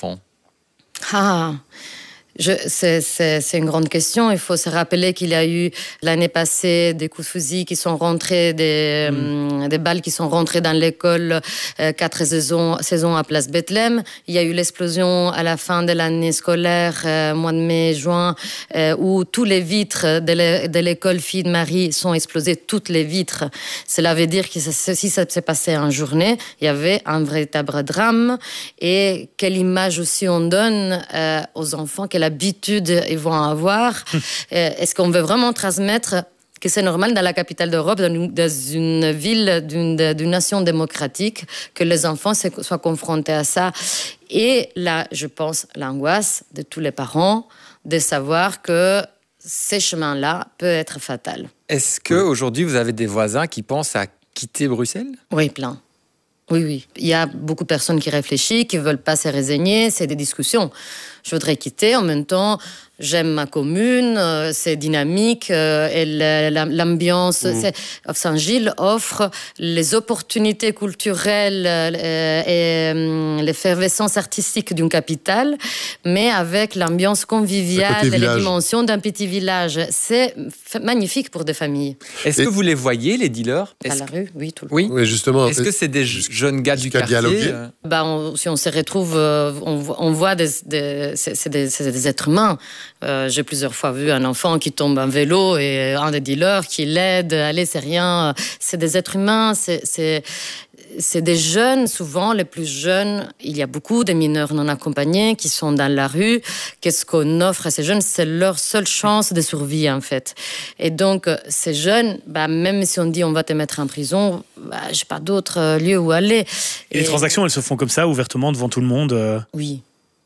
Ah, je, c'est, c'est, c'est une grande question. Il faut se rappeler qu'il y a eu l'année passée des coups de fusil qui sont rentrés, des, mmh. euh, des balles qui sont rentrées dans l'école, euh, quatre saisons, saisons à Place Bethléem. Il y a eu l'explosion à la fin de l'année scolaire, euh, mois de mai, juin, euh, où tous les vitres de, l'é- de l'école Fille de Marie sont explosées, toutes les vitres. Cela veut dire que ça, si ça s'est passé en journée, il y avait un véritable drame. Et quelle image aussi on donne euh, aux enfants, quelle habitude ils vont avoir. Est-ce qu'on veut vraiment transmettre que c'est normal dans la capitale d'Europe, dans une, dans une ville d'une, d'une nation démocratique, que les enfants soient confrontés à ça? Et là, je pense, l'angoisse de tous les parents de savoir que ces chemins-là peuvent être fatals. Est-ce qu'aujourd'hui, vous avez des voisins qui pensent à quitter Bruxelles ? Oui, plein. Oui, oui. Il y a beaucoup de personnes qui réfléchissent, qui ne veulent pas se résigner. C'est des discussions. Je voudrais quitter. En même temps, j'aime ma commune, euh, c'est dynamique, euh, et l'ambiance. Mmh. C'est, Saint-Gilles offre les opportunités culturelles euh, et euh, l'effervescence artistique d'une capitale, mais avec l'ambiance conviviale et les dimensions d'un petit village. C'est magnifique pour des familles. Est-ce et... que vous les voyez, les dealers? À la rue, oui, tout le temps. Oui, oui, justement. Est-ce que c'est des jeunes gars du quartier? euh... bah, on, Si on se retrouve, euh, on, on voit des, des, c'est, c'est des, c'est des êtres humains. Euh, j'ai plusieurs fois vu un enfant qui tombe en vélo et un des dealers qui l'aide. Allez, c'est rien. C'est des êtres humains. C'est, c'est, c'est des jeunes, souvent les plus jeunes. Il y a beaucoup de mineurs non accompagnés qui sont dans la rue. Qu'est-ce qu'on offre à ces jeunes? C'est leur seule chance de survie, en fait. Et donc, ces jeunes, bah, même si on dit on va te mettre en prison, bah, j'ai pas d'autre lieu où aller. Et, et les transactions, elles se font comme ça, ouvertement, devant tout le monde? euh... Oui.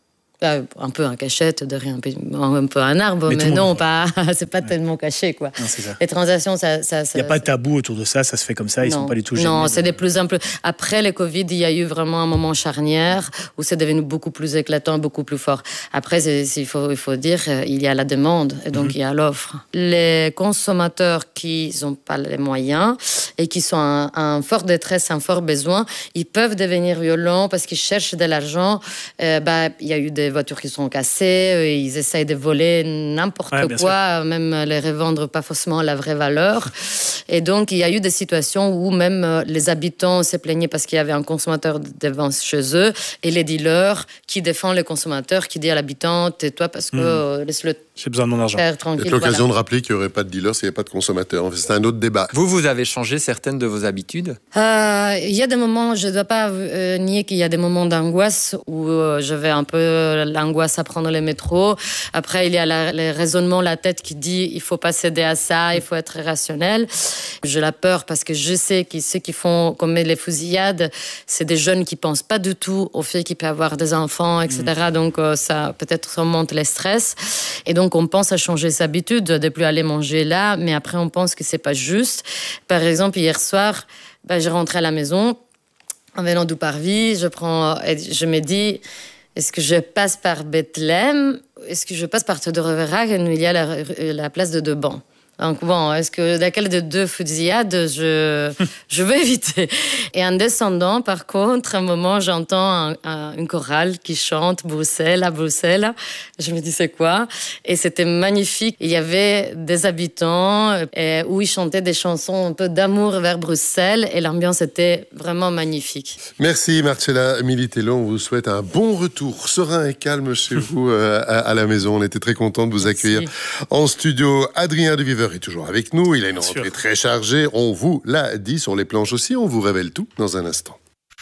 Un peu en cachette, derrière un peu, un, peu un arbre, mais, mais non, pas, c'est pas ouais. tellement caché, quoi. Non, c'est ça. Les transactions, ça... ça, ça il n'y a pas de tabou autour de ça, ça se fait comme ça, ils ne sont pas du tout gênés. Non, c'est de plus en plus... Après le Covid, il y a eu vraiment un moment charnière où c'est devenu beaucoup plus éclatant, beaucoup plus fort. Après, c'est, c'est, il, faut, il faut dire, il y a la demande, et donc mm-hmm. il y a l'offre. Les consommateurs qui n'ont pas les moyens et qui sont en, en forte détresse, en fort besoin, ils peuvent devenir violents parce qu'ils cherchent de l'argent. Euh, bah, il y a eu des voitures qui sont cassées, ils essayent de voler n'importe ouais, quoi, sûr. Même les revendre pas forcément la vraie valeur. Et donc, il y a eu des situations où même les habitants se plaignaient parce qu'il y avait un consommateur devant chez eux et les dealers qui défendent le consommateur, qui dit à l'habitant, tais-toi parce que mmh. laisse-le J'ai besoin de mon argent. faire tranquille. C'est l'occasion voilà. de rappeler qu'il n'y aurait pas de dealers s'il n'y avait pas de consommateurs. C'est un autre débat. Vous, vous avez changé certaines de vos habitudes? euh, Il y a des moments, je ne dois pas euh, nier qu'il y a des moments d'angoisse où euh, je vais un peu l'angoisse à prendre le métro. Après, il y a la, le raisonnement, la tête qui dit il ne faut pas céder à ça, il faut être rationnel. J'ai la peur parce que je sais que ceux qui font comme les fusillades, c'est des jeunes qui ne pensent pas du tout au fait qu'il peut y avoir des enfants, et cetera. Mmh. Donc, euh, ça peut-être remonte les stress. Et donc, on pense à changer ses habitudes, de ne plus aller manger là, mais après, on pense que ce n'est pas juste. Par exemple, hier soir, ben, je rentrais à la maison, en venant du parvis, je, prends, je me dis... Est-ce que je passe par Bethléem? Est-ce que je passe par Todoreverac où il y a la, la place de Deban? Donc bon, est-ce que laquelle des deux fusillades je, je veux éviter? Et en descendant, par contre, à un moment, j'entends un, un, une chorale qui chante Bruxelles, à Bruxelles. Je me dis, c'est quoi? Et c'était magnifique. Il y avait des habitants et, où ils chantaient des chansons un peu d'amour vers Bruxelles et l'ambiance était vraiment magnifique. Merci Marcella Militello. On vous souhaite un bon retour serein et calme chez vous euh, à, à la maison. On était très contents de vous accueillir Merci. En studio. Adrien Deviveur est toujours avec nous. Il a une rentrée très chargée. On vous l'a dit sur les planches aussi. On vous révèle tout dans un instant.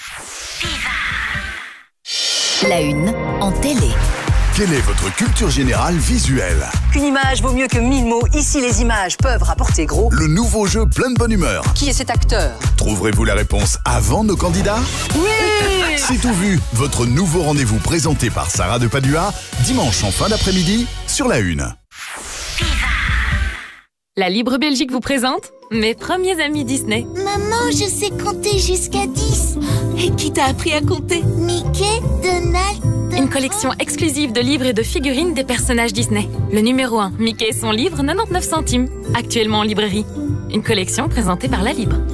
La une en télé. Quelle est votre culture générale visuelle? Une image vaut mieux que mille mots. Ici, les images peuvent rapporter gros. Le nouveau jeu plein de bonne humeur. Qui est cet acteur? Trouverez-vous la réponse avant nos candidats? Oui! C'est tout vu. Votre nouveau rendez-vous présenté par Sarah de Padua, dimanche en fin d'après-midi, sur La Une. La Libre Belgique vous présente mes premiers amis Disney. Maman, je sais compter jusqu'à dix. Et qui t'a appris à compter? Mickey, Donald... Une collection exclusive de livres et de figurines des personnages Disney. Le numéro un, Mickey et son livre, quatre-vingt-dix-neuf centimes. Actuellement en librairie. Une collection présentée par La Libre.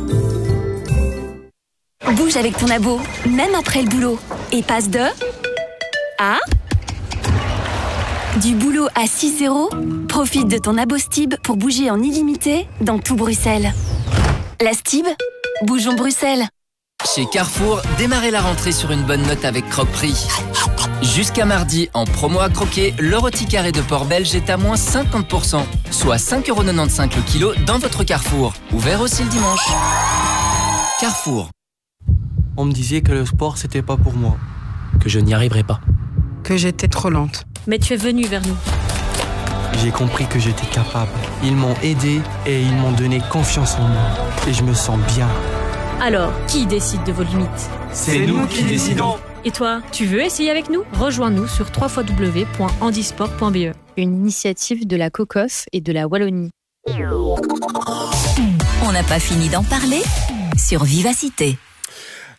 Bouge avec ton abo, même après le boulot. Et passe de... à... Du boulot à six euros, profite de ton abo Stib pour bouger en illimité dans tout Bruxelles. La Stib, bougeons Bruxelles. Chez Carrefour, démarrez la rentrée sur une bonne note avec Croque-Prix. Jusqu'à mardi, en promo à croquer, le rôti carré de porc belge est à moins cinquante pour cent, soit cinq euros quatre-vingt-quinze le kilo dans votre Carrefour. Ouvert aussi le dimanche. Carrefour. On me disait que le sport, c'était pas pour moi, que je n'y arriverais pas. Que j'étais trop lente. Mais tu es venu vers nous. J'ai compris que j'étais capable. Ils m'ont aidé et ils m'ont donné confiance en moi. Et je me sens bien. Alors, qui décide de vos limites? C'est nous qui décidons. Et toi, tu veux essayer avec nous? Rejoins-nous sur w w w point handisport point b e. Une initiative de la COCOF et de la Wallonie. On n'a pas fini d'en parler sur Vivacité.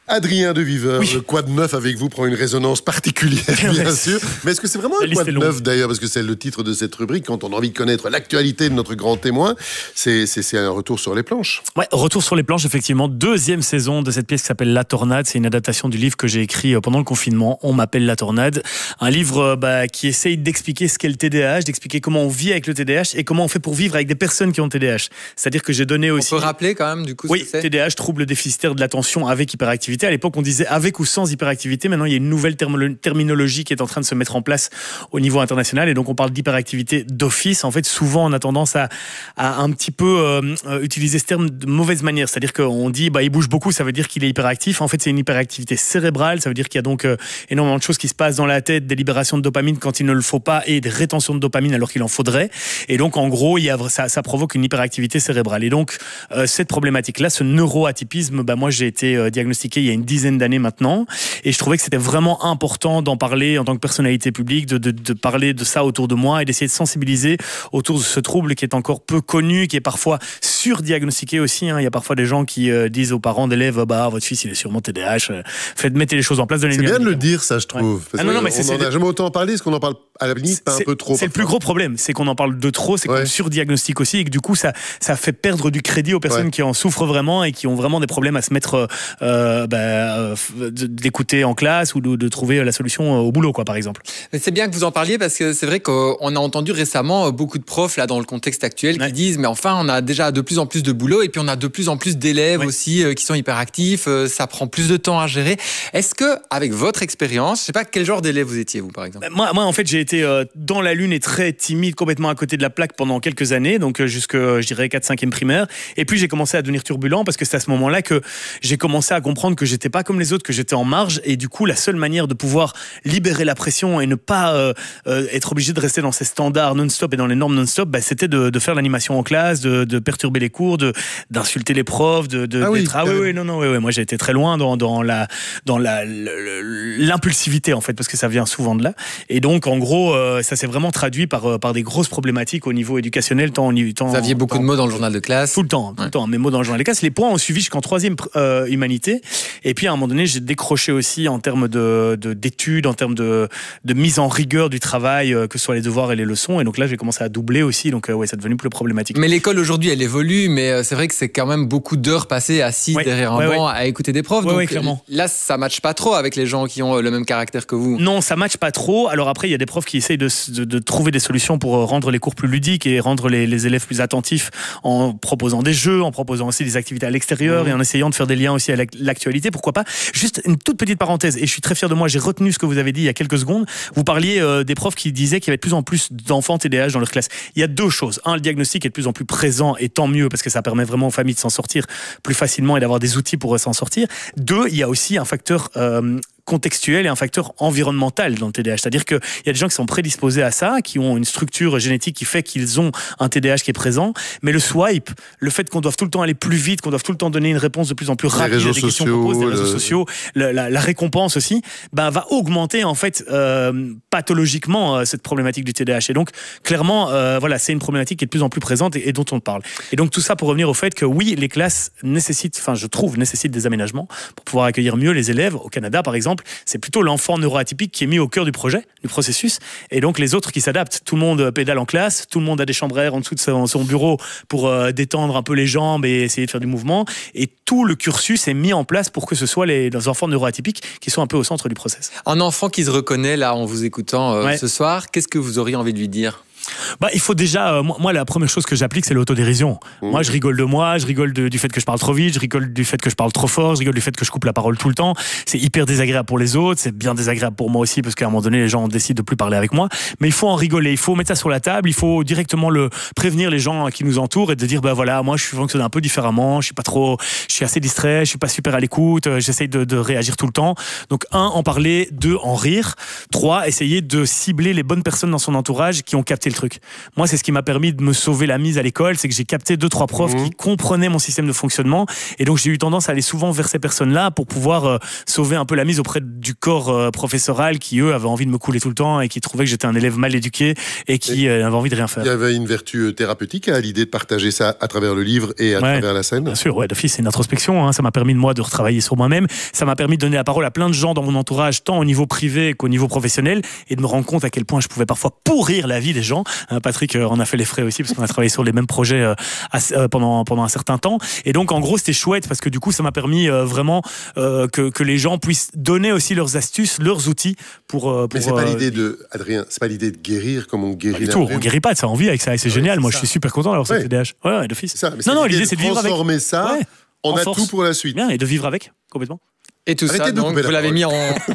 Adrien de Viveur, oui. Le Quoi de neuf avec vous prend une résonance particulière, bien sûr. Mais est-ce que c'est vraiment un Quoi de neuf d'ailleurs? Parce que c'est le titre de cette rubrique. Quand on a envie de connaître l'actualité de notre grand témoin, c'est, c'est, c'est un retour sur les planches. Ouais, retour sur les planches, effectivement. Deuxième saison de cette pièce qui s'appelle La Tornade. C'est une adaptation du livre que j'ai écrit pendant le confinement. On m'appelle La Tornade. Un livre bah, qui essaye d'expliquer ce qu'est le T D A H, d'expliquer comment on vit avec le T D A H et comment on fait pour vivre avec des personnes qui ont le T D A H. C'est-à-dire que j'ai donné aussi... On peut rappeler quand même du coup ce oui, que c'est. T D A H, trouble déficitaire de l'attention avec hyperactivité. À l'époque, on disait avec ou sans hyperactivité. Maintenant, il y a une nouvelle term- terminologie qui est en train de se mettre en place au niveau international. Et donc, on parle d'hyperactivité d'office. En fait, souvent, on a tendance à, à un petit peu euh, utiliser ce terme de mauvaise manière. C'est-à-dire qu'on dit, bah, il bouge beaucoup, ça veut dire qu'il est hyperactif. En fait, c'est une hyperactivité cérébrale. Ça veut dire qu'il y a donc euh, énormément de choses qui se passent dans la tête, des libérations de dopamine quand il ne le faut pas et des rétentions de dopamine alors qu'il en faudrait. Et donc, en gros, il y a, ça, ça provoque une hyperactivité cérébrale. Et donc, euh, cette problématique-là, ce neuroatypisme, bah, moi, j'ai été euh, diagnostiqué il y a une dizaine d'années maintenant. Et je trouvais que c'était vraiment important d'en parler en tant que personnalité publique, de, de, de parler de ça autour de moi et d'essayer de sensibiliser autour de ce trouble qui est encore peu connu, qui est parfois surdiagnostiqué aussi. Hein. Il y a parfois des gens qui euh, disent aux parents d'élèves, bah, votre fils, il est sûrement T D A H. Euh, faites, mettez les choses en place. C'est bien de le dire, ça, je trouve. Ouais. Ah non, non, mais on n'en a jamais autant parlé, est-ce qu'on en parle à la limite pas un peu trop? C'est le plus gros problème, c'est qu'on en parle de trop, c'est ouais. qu'on surdiagnostique aussi et que du coup, ça, ça fait perdre du crédit aux personnes ouais. qui en souffrent vraiment et qui ont vraiment des problèmes à se mettre, euh, bah, euh, d'écouter en classe ou de, de trouver la solution au boulot, quoi, par exemple. Mais c'est bien que vous en parliez parce que c'est vrai qu'on a entendu récemment beaucoup de profs là dans le contexte actuel ouais. qui disent mais enfin on a déjà de plus en plus de boulot et puis on a de plus en plus d'élèves ouais. aussi euh, qui sont hyperactifs, euh, ça prend plus de temps à gérer. Est-ce que avec votre expérience, je sais pas quel genre d'élève vous étiez vous par exemple? Moi, moi en fait j'ai été euh, dans la lune et très timide, complètement à côté de la plaque pendant quelques années, donc euh, jusque je dirais quatre cinquième primaire. Et puis j'ai commencé à devenir turbulent parce que c'est à ce moment-là que j'ai commencé à comprendre que j'étais pas comme les autres, que j'étais en marge et du coup la seule manière de pouvoir libérer la pression et ne pas euh, euh, être obligé de rester dans ces standards non-stop et dans les normes non-stop, bah, c'était de, de faire l'animation en classe, de, de perturber les cours, de, d'insulter les profs, de, de, ah oui, d'être... Ah oui, oui, non, non, oui, oui. Moi j'ai été très loin dans, dans, la, dans la, l'impulsivité en fait, parce que ça vient souvent de là. Et donc en gros, euh, ça s'est vraiment traduit par, par des grosses problématiques au niveau éducationnel. Tant, tant, Vous aviez beaucoup tant, de mots dans le journal de classe? Tout le temps, tout ouais. le temps. Mes mots dans le journal de classe. Les points ont suivi jusqu'en troisième euh, humanité. Et puis à un moment donné, j'ai décroché aussi en termes de, de, d'études, en termes de, de mise en rigueur du travail, euh, que ce soit les devoirs et les leçons. Et donc là, j'ai commencé à doubler aussi. Donc euh, ouais, ça devenu plus problématique. Mais l'école aujourd'hui, elle évolue, mais euh, c'est vrai que c'est quand même beaucoup d'heures passées assis ouais. derrière un ouais, banc ouais. à écouter des profs. Ouais, donc ouais, clairement. Là, ça matche pas trop avec les gens qui ont le même caractère que vous. Non, ça matche pas trop. Alors après, il y a des profs qui essayent de, de, de trouver des solutions pour rendre les cours plus ludiques et rendre les, les élèves plus attentifs en proposant des jeux, en proposant aussi des activités à l'extérieur mmh. et en essayant de faire des liens aussi avec l'actualité. Pourquoi pas? Juste une toute petite parenthèse, et je suis très fier de moi, j'ai retenu ce que vous avez dit il y a quelques secondes. Vous parliez euh, des profs qui disaient qu'il y avait de plus en plus d'enfants T D A H dans leur classe. Il y a deux choses. Un, le diagnostic est de plus en plus présent et tant mieux parce que ça permet vraiment aux familles de s'en sortir plus facilement et d'avoir des outils pour s'en sortir. Deux, il y a aussi un facteur euh, contextuel et un facteur environnemental dans le T D A H. C'est-à-dire qu'il y a des gens qui sont prédisposés à ça, qui ont une structure génétique qui fait qu'ils ont un T D A H qui est présent, mais le swipe, le fait qu'on doive tout le temps aller plus vite, qu'on doive tout le temps donner une réponse de plus en plus rapide à des questions qu'on pose, des réseaux sociaux, la, la, la récompense aussi, ben, va augmenter en fait euh, pathologiquement euh, cette problématique du T D A H. Et donc clairement, euh, voilà, c'est une problématique qui est de plus en plus présente et, et dont on parle. Et donc tout ça pour revenir au fait que oui, les classes nécessitent, enfin je trouve, nécessitent des aménagements pour pouvoir accueillir mieux les élèves. Au Canada par exemple, c'est plutôt l'enfant neuroatypique qui est mis au cœur du projet, du processus, et donc les autres qui s'adaptent. Tout le monde pédale en classe, tout le monde a des chambres à air en dessous de son, son bureau pour euh, détendre un peu les jambes et essayer de faire du mouvement, et tout le cursus est mis en place pour que ce soit les, les enfants neuroatypiques qui sont un peu au centre du process. Un enfant qui se reconnaît là en vous écoutant euh, ouais. ce soir, qu'est-ce que vous auriez envie de lui dire ? Bah, il faut déjà, euh, moi, moi, la première chose que j'applique, c'est l'autodérision. Mmh. Moi, je rigole de moi, je rigole de, du fait que je parle trop vite, je rigole du fait que je parle trop fort, je rigole du fait que je coupe la parole tout le temps. C'est hyper désagréable pour les autres, c'est bien désagréable pour moi aussi, parce qu'à un moment donné, les gens décident de plus parler avec moi. Mais il faut en rigoler, il faut mettre ça sur la table, il faut directement le prévenir les gens qui nous entourent et de dire, bah voilà, moi, je fonctionne un peu différemment, je suis pas trop, je suis assez distrait, je suis pas super à l'écoute, j'essaye de, de réagir tout le temps. Donc, un, en parler, deux, en rire, trois, essayer de cibler les bonnes personnes dans son entourage qui ont capté le truc. trucs. Moi, c'est ce qui m'a permis de me sauver la mise à l'école, c'est que j'ai capté deux, trois profs mmh. qui comprenaient mon système de fonctionnement. Et donc, j'ai eu tendance à aller souvent vers ces personnes-là pour pouvoir euh, sauver un peu la mise auprès du corps euh, professoral qui, eux, avaient envie de me couler tout le temps et qui trouvaient que j'étais un élève mal éduqué et qui euh, avait envie de rien faire. Il y avait une vertu thérapeutique à l'idée de partager ça à travers le livre et à ouais, travers la scène. Bien sûr, ouais, d'office, c'est une introspection. Hein. Ça m'a permis de moi de retravailler sur moi-même. Ça m'a permis de donner la parole à plein de gens dans mon entourage, tant au niveau privé qu'au niveau professionnel, et de me rendre compte à quel point je pouvais parfois pourrir la vie des gens. Hein, Patrick euh, en a fait les frais aussi parce qu'on a travaillé sur les mêmes projets euh, euh, pendant pendant un certain temps. Et donc en gros, c'était chouette parce que du coup, ça m'a permis euh, vraiment euh, que que les gens puissent donner aussi leurs astuces, leurs outils pour. Euh, pour Mais c'est pas euh, l'idée de Adrien, c'est pas l'idée de guérir comme on guérit. Pas du tout, on guérit pas de ça, on vit avec ça et c'est ouais, génial. C'est moi, ça. Je suis super content d'avoir ouais. cette T D A H. Ouais, ouais, d'office. Ça, non, non, l'idée c'est de vivre avec. Transformer ça. Ouais. On a force. Tout pour la suite. Bien, et de vivre avec, complètement. Et tout Arrêtez ça, donc, vous l'avez mis en...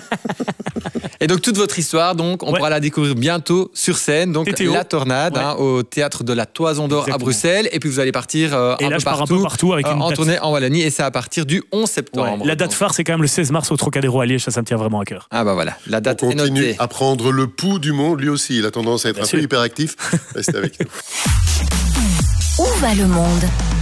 Et donc, toute votre histoire, donc, on ouais. pourra la découvrir bientôt sur scène. Donc, T T O. La Tornade, ouais. hein, au Théâtre de la Toison d'Or à Bruxelles. Et puis, vous allez partir euh, et un, là, peu je pars partout, un peu partout avec euh, une en date. tournée en Wallonie. Et c'est à partir du onze septembre. Ouais. La date phare, c'est quand même le seize mars au Trocadéro à Liège. Ça, ça me tient vraiment à cœur. Ah bah voilà, la date on est notée. continue à prendre le pouls du monde. Lui aussi, il a tendance à être Bien un sûr. peu hyperactif. Restez avec nous. Où va le monde ?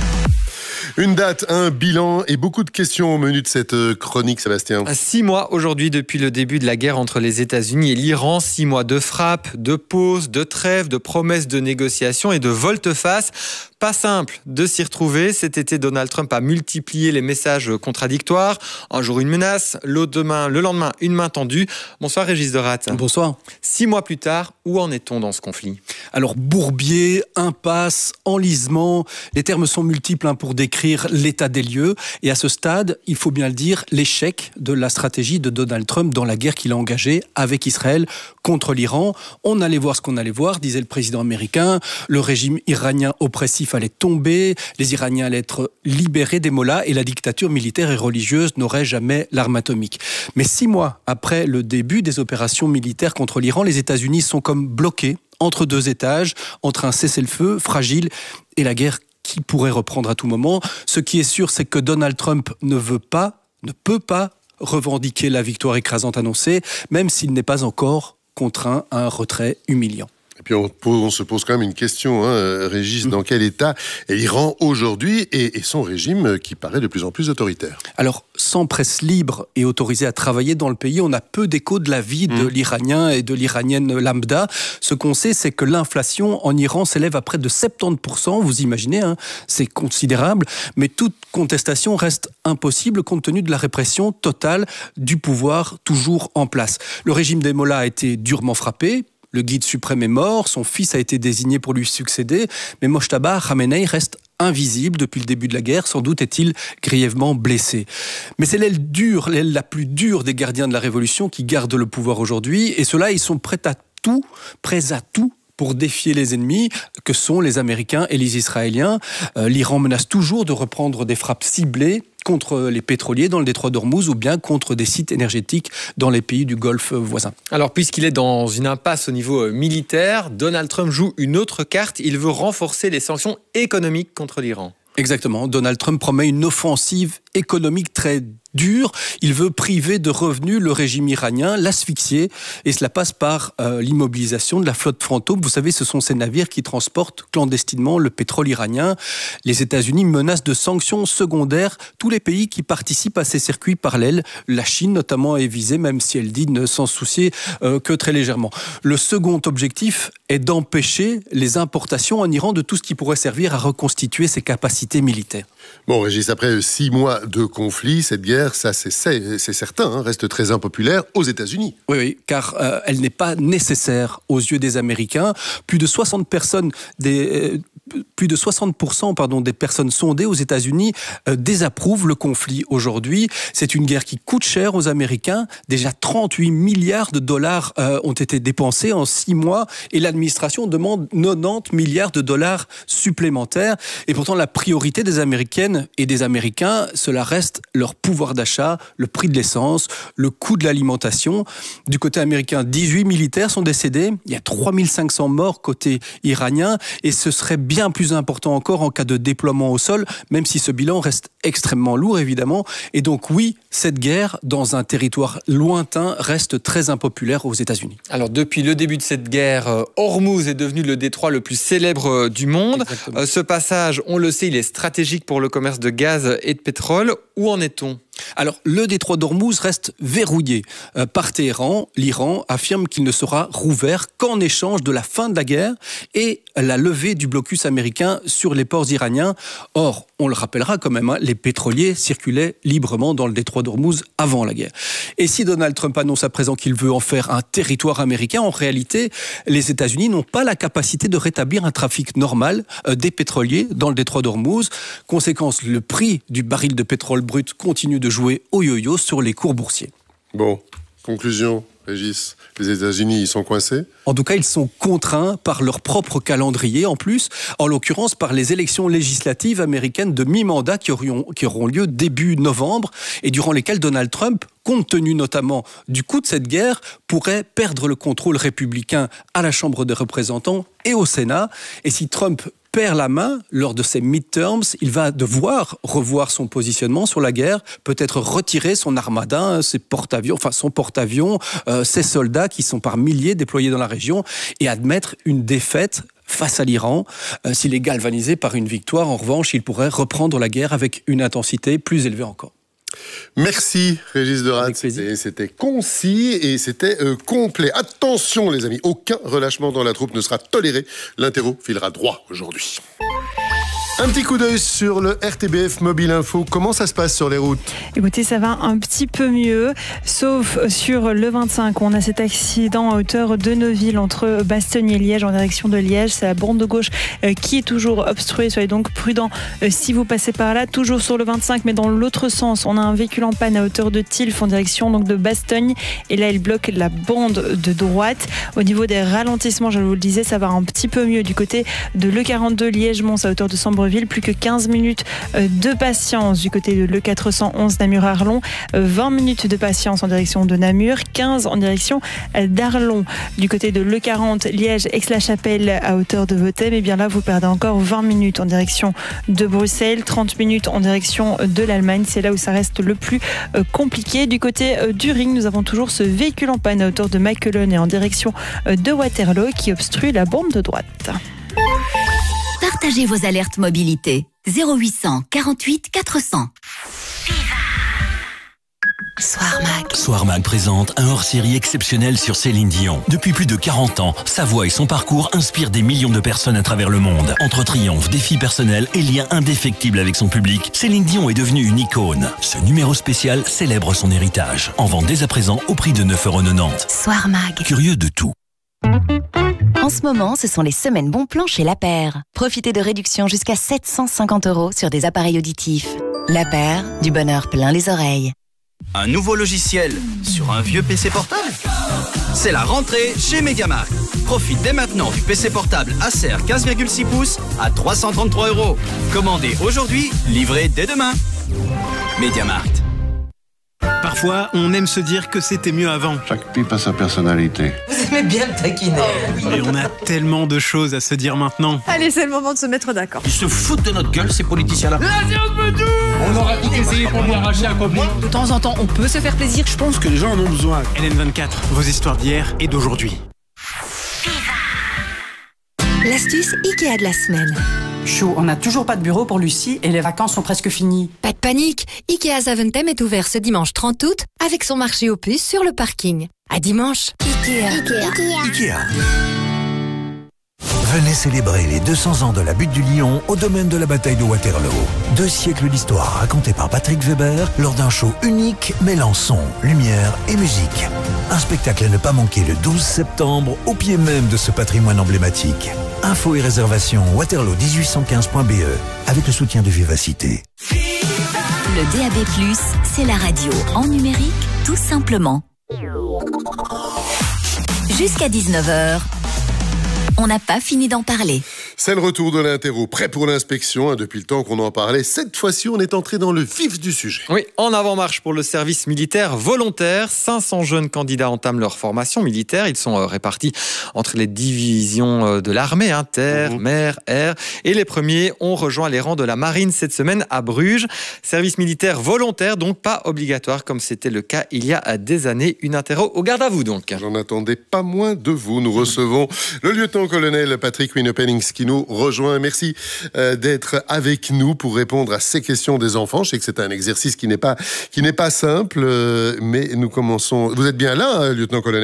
Une date, un bilan et beaucoup de questions au menu de cette chronique, Sébastien. Six mois aujourd'hui depuis le début de la guerre entre les États-Unis et l'Iran. Six mois de frappe, de pause, de trêve, de promesses de négociation et de volte-face. Pas simple de s'y retrouver. Cet été, Donald Trump a multiplié les messages contradictoires. Un jour une menace, le lendemain, le lendemain une main tendue. Bonsoir Régis Derat. Bonsoir. Six mois plus tard, où en est-on dans ce conflit ? Alors bourbier, impasse, enlisement, les termes sont multiples hein, pour décrire l'état des lieux. Et à ce stade, il faut bien le dire, l'échec de la stratégie de Donald Trump dans la guerre qu'il a engagée avec Israël contre l'Iran. On allait voir ce qu'on allait voir, disait le président américain. Le régime iranien oppressif allait tomber, les Iraniens allaient être libérés des mollahs et la dictature militaire et religieuse n'aurait jamais l'arme atomique. Mais six mois après le début des opérations militaires contre l'Iran, les États-Unis sont comme bloqués entre deux étages, entre un cessez-le-feu fragile et la guerre qui pourrait reprendre à tout moment. Ce qui est sûr, c'est que Donald Trump ne veut pas, ne peut pas revendiquer la victoire écrasante annoncée, même s'il n'est pas encore contraint à un retrait humiliant. Et puis on, on se pose quand même une question, hein, Régis, mmh. dans quel état est l'Iran aujourd'hui et, et son régime qui paraît de plus en plus autoritaire ? Alors, sans presse libre et autorisée à travailler dans le pays, on a peu d'écho de la vie de mmh. l'Iranien et de l'Iranienne lambda. Ce qu'on sait, c'est que l'inflation en Iran s'élève à près de soixante-dix pour cent, vous imaginez, hein, c'est considérable, mais toute contestation reste impossible compte tenu de la répression totale du pouvoir toujours en place. Le régime des mollahs a été durement frappé. Le guide suprême est mort, son fils a été désigné pour lui succéder, mais Mojtaba Khamenei reste invisible depuis le début de la guerre, sans doute est-il grièvement blessé. Mais c'est l'aile dure, l'aile la plus dure des gardiens de la révolution qui garde le pouvoir aujourd'hui, et ceux-là, ils sont prêts à tout, prêts à tout, pour défier les ennemis que sont les Américains et les Israéliens. Euh, L'Iran menace toujours de reprendre des frappes ciblées contre les pétroliers dans le détroit d'Ormuz ou bien contre des sites énergétiques dans les pays du Golfe voisin. Alors, puisqu'il est dans une impasse au niveau militaire, Donald Trump joue une autre carte. Il veut renforcer les sanctions économiques contre l'Iran. Exactement. Donald Trump promet une offensive économique très dure. Il veut priver de revenus le régime iranien, l'asphyxier, et cela passe par euh, l'immobilisation de la flotte fantôme. Vous savez, ce sont ces navires qui transportent clandestinement le pétrole iranien. Les États-Unis menacent de sanctions secondaires tous les pays qui participent à ces circuits parallèles. La Chine, notamment, est visée, même si elle dit ne s'en soucier euh, que très légèrement. Le second objectif est d'empêcher les importations en Iran de tout ce qui pourrait servir à reconstituer ses capacités militaires. Bon, Régis, après six mois de conflit, cette guerre, ça c'est, c'est, c'est certain, hein, reste très impopulaire aux États-Unis. Oui, oui, car euh, elle n'est pas nécessaire aux yeux des Américains. Plus de soixante personnes, des, euh, plus de soixante pour cent pardon, des personnes sondées aux États-Unis euh, désapprouvent le conflit aujourd'hui. C'est une guerre qui coûte cher aux Américains. Déjà trente-huit milliards de dollars euh, ont été dépensés en six mois et l'administration demande quatre-vingt-dix milliards de dollars supplémentaires. Et pourtant, la priorité des Américaines et des Américains, cela reste leur pouvoir d'achat, le prix de l'essence, le coût de l'alimentation. Du côté américain, dix-huit militaires sont décédés. Il y a trois mille cinq cents morts côté iranien et ce serait bien plus important encore en cas de déploiement au sol, même si ce bilan reste extrêmement lourd, évidemment. Et donc oui, cette guerre, dans un territoire lointain, reste très impopulaire aux États-Unis. Alors, depuis le début de cette guerre, Hormuz est devenu le détroit le plus célèbre du monde. Exactement. Ce passage, on le sait, il est stratégique pour le commerce de gaz et de pétrole. Où en est-on ? Alors, le détroit d'Ormuz reste verrouillé. Euh, par Téhéran, l'Iran affirme qu'il ne sera rouvert qu'en échange de la fin de la guerre et la levée du blocus américain sur les ports iraniens. Or, on le rappellera quand même, hein, les pétroliers circulaient librement dans le détroit d'Ormuz avant la guerre. Et si Donald Trump annonce à présent qu'il veut en faire un territoire américain, en réalité, les États-Unis n'ont pas la capacité de rétablir un trafic normal euh, des pétroliers dans le détroit d'Ormuz. Conséquence, le prix du baril de pétrole brut continue de jouer au yo-yo sur les cours boursiers. Bon, conclusion, Régis, les États-Unis, ils sont coincés ? En tout cas, ils sont contraints par leur propre calendrier, en plus, en l'occurrence par les élections législatives américaines de mi-mandat qui auront, qui auront lieu début novembre et durant lesquelles Donald Trump, compte tenu notamment du coût de cette guerre, pourrait perdre le contrôle républicain à la Chambre des représentants et au Sénat. Et si Trump perd la main lors de ces midterms, il va devoir revoir son positionnement sur la guerre, peut-être retirer son armada, ses porte-avions, enfin son porte-avions, euh, ses soldats qui sont par milliers déployés dans la région et admettre une défaite face à l'Iran. Euh, s'il est galvanisé par une victoire, en revanche, il pourrait reprendre la guerre avec une intensité plus élevée encore. Merci Régis Derath, c'était concis et c'était euh, complet. Attention les amis, aucun relâchement dans la troupe ne sera toléré. L'interro filera droit aujourd'hui. Un petit coup d'œil sur le R T B F Mobile Info. Comment ça se passe sur les routes ? Écoutez, ça va un petit peu mieux, sauf sur le vingt-cinq. On a cet accident à hauteur de Neuville entre Bastogne et Liège en direction de Liège. C'est la bande de gauche qui est toujours obstruée. Soyez donc prudents si vous passez par là. Toujours sur le vingt-cinq, mais dans l'autre sens. On a un véhicule en panne à hauteur de Tilf en direction donc de Bastogne. Et là, il bloque la bande de droite. Au niveau des ralentissements, je vous le disais, ça va un petit peu mieux du côté de l'E quarante-deux Liège-Mons à hauteur de Sambreville. Plus que quinze minutes de patience du côté de l'E quatre cent onze Namur-Arlon, vingt minutes de patience en direction de Namur, quinze en direction d'Arlon. Du côté de l'E quarante Liège-Aix-la-Chapelle à hauteur de Vethème, et bien là vous perdez encore vingt minutes en direction de Bruxelles, trente minutes en direction de l'Allemagne. C'est là où ça reste le plus compliqué. Du côté du Ring, nous avons toujours ce véhicule en panne à hauteur de Mackelen et en direction de Waterloo qui obstrue la bande de droite. Partagez vos alertes mobilité. zéro huit cent quarante-huit quatre cents. Soirmag. Soirmag présente un hors-série exceptionnel sur Céline Dion. Depuis plus de quarante ans, sa voix et son parcours inspirent des millions de personnes à travers le monde. Entre triomphes, défis personnels et liens indéfectibles avec son public, Céline Dion est devenue une icône. Ce numéro spécial célèbre son héritage. En vente dès à présent au prix de neuf euros quatre-vingt-dix. Soirmag. Curieux de tout. En ce moment, ce sont les semaines bons plans chez La Paire. Profitez de réductions jusqu'à sept cent cinquante euros sur des appareils auditifs. La Paire, du bonheur plein les oreilles. Un nouveau logiciel sur un vieux P C portable ? C'est la rentrée chez Mediamarkt. Profite dès maintenant du P C portable Acer quinze virgule six pouces à trois cent trente-trois euros. Commandez aujourd'hui, livré dès demain. Mediamarkt. Parfois, on aime se dire que c'était mieux avant. Chaque pipe a sa personnalité. Vous aimez bien le taquiner. Et on a tellement de choses à se dire maintenant. Allez, c'est le moment de se mettre d'accord. Ils se foutent de notre gueule, ces politiciens-là. La science me tue. On aura tout essayé pour lui arracher un copain. De temps en temps, on peut se faire plaisir. Je pense que les gens en ont besoin. L N vingt-quatre, vos histoires d'hier et d'aujourd'hui. L'astuce Ikea de la semaine. Chou, on n'a toujours pas de bureau pour Lucie et les vacances sont presque finies. Pas de panique, Ikea Zaventem est ouvert ce dimanche trente août avec son marché aux puces sur le parking. À dimanche. Ikea. Ikea. Ikea. Ikea. Venez célébrer les deux cents ans de la butte du Lion au domaine de la bataille de Waterloo. Deux siècles d'histoire racontés par Patrick Weber lors d'un show unique mêlant son, lumière et musique. Un spectacle à ne pas manquer le douze septembre au pied même de ce patrimoine emblématique. Infos et réservations waterloo dix-huit cent quinze point b e avec le soutien de Vivacité. Le D A B plus, c'est la radio en numérique, tout simplement. Jusqu'à dix-neuf heures, on n'a pas fini d'en parler. C'est le retour de l'interro, prêt pour l'inspection. Depuis le temps qu'on en parlait, cette fois-ci, on est entré dans le vif du sujet. Oui, en avant-marche pour le service militaire volontaire. cinq cents jeunes candidats entament leur formation militaire. Ils sont répartis entre les divisions de l'armée, hein, terre, mmh. mer, air. Et les premiers ont rejoint les rangs de la marine cette semaine à Bruges. Service militaire volontaire, donc pas obligatoire comme c'était le cas il y a des années. Une interro au garde à vous donc. J'en attendais pas moins de vous. Nous recevons le lieutenant-colonel Patrick Wienepenning qui nous rejoint. Merci euh, d'être avec nous pour répondre à ces questions des enfants. Je sais que c'est un exercice qui n'est pas, qui n'est pas simple, euh, mais nous commençons. Vous êtes bien là, hein, lieutenant-colonel ?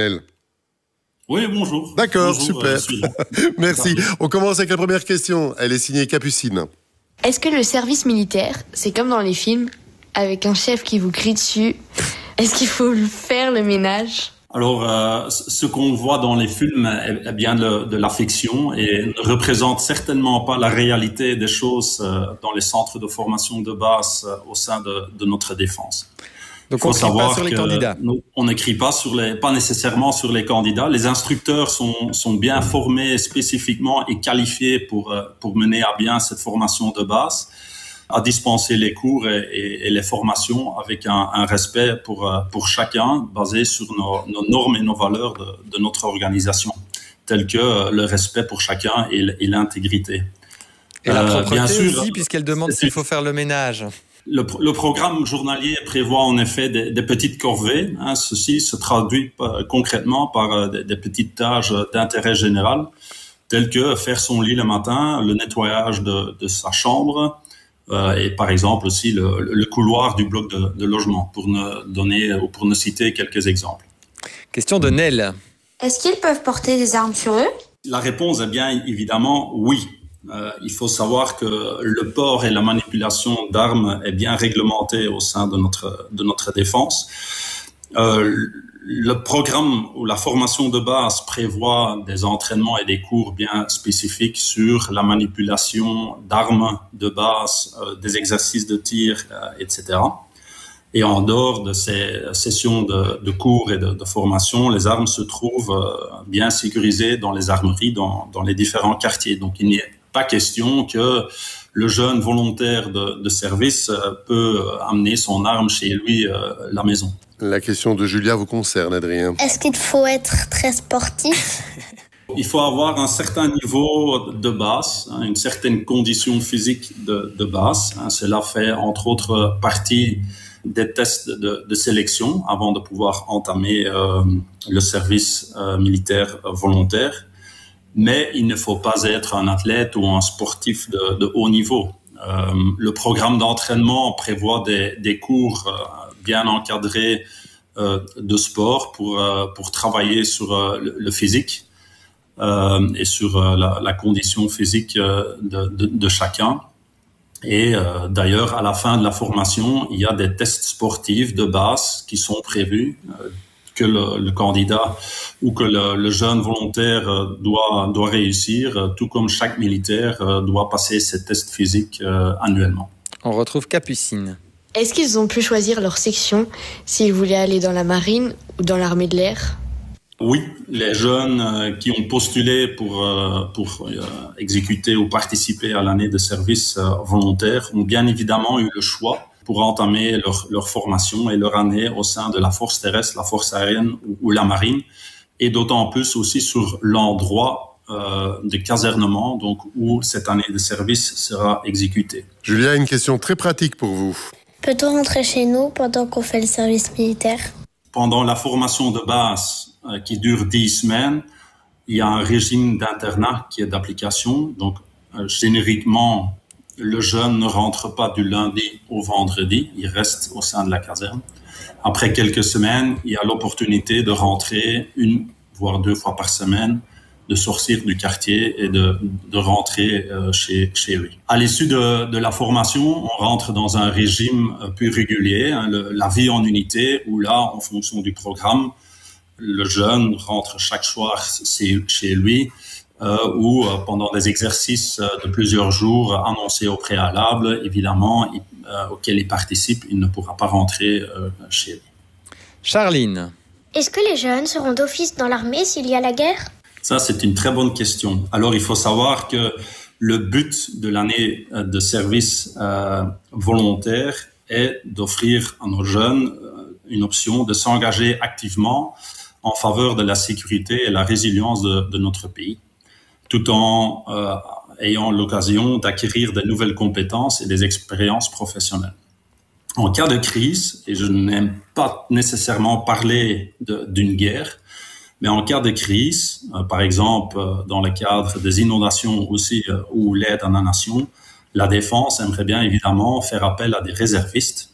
Oui, bonjour. D'accord, bonjour, super. Euh, Merci. On commence avec la première question. Elle est signée Capucine. Est-ce que le service militaire, c'est comme dans les films, avec un chef qui vous crie dessus ? Est-ce qu'il faut faire le ménage ? Alors, euh, ce qu'on voit dans les films est, est bien de, de la fiction et ne représente certainement pas la réalité des choses euh, dans les centres de formation de base euh, au sein de, de notre défense. Donc, on n'écrit pas sur les candidats. Nous, on n'écrit pas sur les, pas nécessairement sur les candidats. Les instructeurs sont, sont bien formés spécifiquement et qualifiés pour, pour mener à bien cette formation de base, à dispenser les cours et, et, et les formations avec un, un respect pour, pour chacun, basé sur nos, nos normes et nos valeurs de, de notre organisation, telles que le respect pour chacun et, et l'intégrité. Et la propreté euh, bien sûr, aussi, puisqu'elle demande s'il faut faire le ménage. Le, le programme journalier prévoit en effet des, des petites corvées. Hein, ceci se traduit par, concrètement par des, des petites tâches d'intérêt général, telles que faire son lit le matin, le nettoyage de, de sa chambre, euh, et par exemple aussi le, le couloir du bloc de, de logement, pour ne donner ou pour ne citer quelques exemples. Question de Nel. Est-ce qu'ils peuvent porter des armes sur eux ? La réponse est bien évidemment oui. Euh, il faut savoir que le port et la manipulation d'armes est bien réglementé au sein de notre de notre défense. Euh, le programme ou la formation de base prévoit des entraînements et des cours bien spécifiques sur la manipulation d'armes de base, euh, des exercices de tir, euh, et cetera. Et en dehors de ces sessions de, de cours et de, de formation, les armes se trouvent euh, bien sécurisées dans les armeries, dans, dans les différents quartiers. Donc il n'y a pas question que le jeune volontaire de, de service peut amener son arme chez lui euh, à la maison. La question de Julia vous concerne, Adrien. Est-ce qu'il faut être très sportif ? Il faut avoir un certain niveau de base, hein, une certaine condition physique de, de base. Hein. Cela fait entre autres partie des tests de, de sélection avant de pouvoir entamer euh, le service euh, militaire volontaire. Mais il ne faut pas être un athlète ou un sportif de, de haut niveau. Euh, le programme d'entraînement prévoit des, des cours euh, bien encadrés euh, de sport pour, euh, pour travailler sur euh, le, le physique euh, et sur euh, la, la condition physique euh, de, de, de chacun. Et euh, d'ailleurs, à la fin de la formation, il y a des tests sportifs de base qui sont prévus, euh, que le, le candidat ou que le, le jeune volontaire doit, doit réussir, tout comme chaque militaire doit passer ces tests physiques euh, annuellement. On retrouve Capucine. Est-ce qu'ils ont pu choisir leur section s'ils voulaient aller dans la marine ou dans l'armée de l'air ? Oui, les jeunes euh, qui ont postulé pour, euh, pour euh, exécuter ou participer à l'année de service euh, volontaire ont bien évidemment eu le choix pour entamer leur, leur formation et leur année au sein de la force terrestre, la force aérienne ou, ou la marine, et d'autant plus aussi sur l'endroit euh, de casernement, donc où cette année de service sera exécutée. Julia, une question très pratique pour vous. Peut-on rentrer chez nous pendant qu'on fait le service militaire ? Pendant la formation de base, euh, qui dure dix semaines, il y a un régime d'internat qui est d'application, donc euh, génériquement, le jeune ne rentre pas du lundi au vendredi, il reste au sein de la caserne. Après quelques semaines, il y a l'opportunité de rentrer une, voire deux fois par semaine, de sortir du quartier et de, de rentrer euh, chez, chez lui. À l'issue de, de la formation, on rentre dans un régime plus régulier, hein, le, la vie en unité, où là, en fonction du programme, le jeune rentre chaque soir chez lui, Euh, ou euh, pendant des exercices euh, de plusieurs jours euh, annoncés au préalable, évidemment, il, euh, auxquels il participe, il ne pourra pas rentrer euh, chez lui. Charline. Est-ce que les jeunes seront d'office dans l'armée s'il y a la guerre ? Ça, c'est une très bonne question. Alors, il faut savoir que le but de l'année de service euh, volontaire est d'offrir à nos jeunes une option de s'engager activement en faveur de la sécurité et la résilience de, de notre pays, tout en euh, ayant l'occasion d'acquérir de nouvelles compétences et des expériences professionnelles. En cas de crise, et je n'aime pas nécessairement parler de, d'une guerre, mais en cas de crise, euh, par exemple euh, dans le cadre des inondations aussi euh, ou l'aide à la nation, la défense aimerait bien évidemment faire appel à des réservistes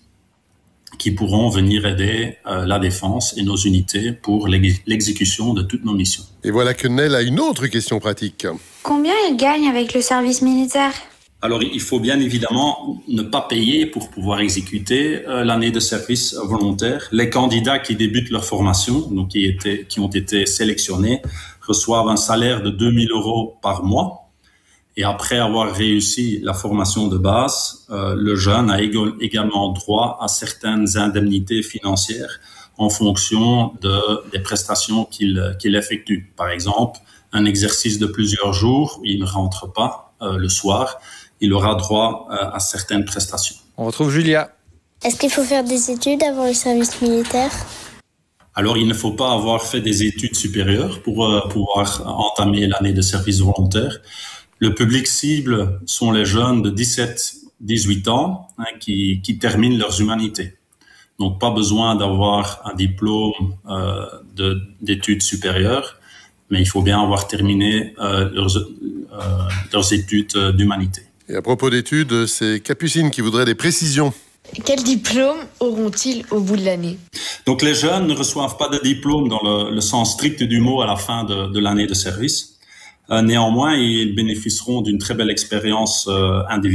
qui pourront venir aider euh, la défense et nos unités pour l'ex- l'exécution de toutes nos missions. Et voilà que Nel a une autre question pratique. Combien il gagne avec le service militaire ? Alors, il faut bien évidemment ne pas payer pour pouvoir exécuter euh, l'année de service volontaire. Les candidats qui débutent leur formation, donc qui, étaient, qui ont été sélectionnés, reçoivent un salaire de deux mille euros par mois. Et après avoir réussi la formation de base, euh, le jeune a égal, également droit à certaines indemnités financières en fonction de, des prestations qu'il, qu'il effectue. Par exemple, un exercice de plusieurs jours, il ne rentre pas euh, le soir, il aura droit euh, à certaines prestations. On retrouve Julia. Est-ce qu'il faut faire des études avant le service militaire ? Alors, il ne faut pas avoir fait des études supérieures pour euh, pouvoir entamer l'année de service volontaire. Le public cible sont les jeunes de dix-sept à dix-huit ans hein, qui, qui terminent leurs humanités. Donc, pas besoin d'avoir un diplôme euh, de, d'études supérieures, mais il faut bien avoir terminé euh, leurs, euh, leurs études d'humanité. Et à propos d'études, c'est Capucine qui voudrait des précisions. Quel diplôme auront-ils au bout de l'année ? Donc, les jeunes ne reçoivent pas de diplôme dans le, le sens strict du mot à la fin de, de l'année de service. Euh, néanmoins, ils bénéficieront d'une très belle expérience euh, individuelle.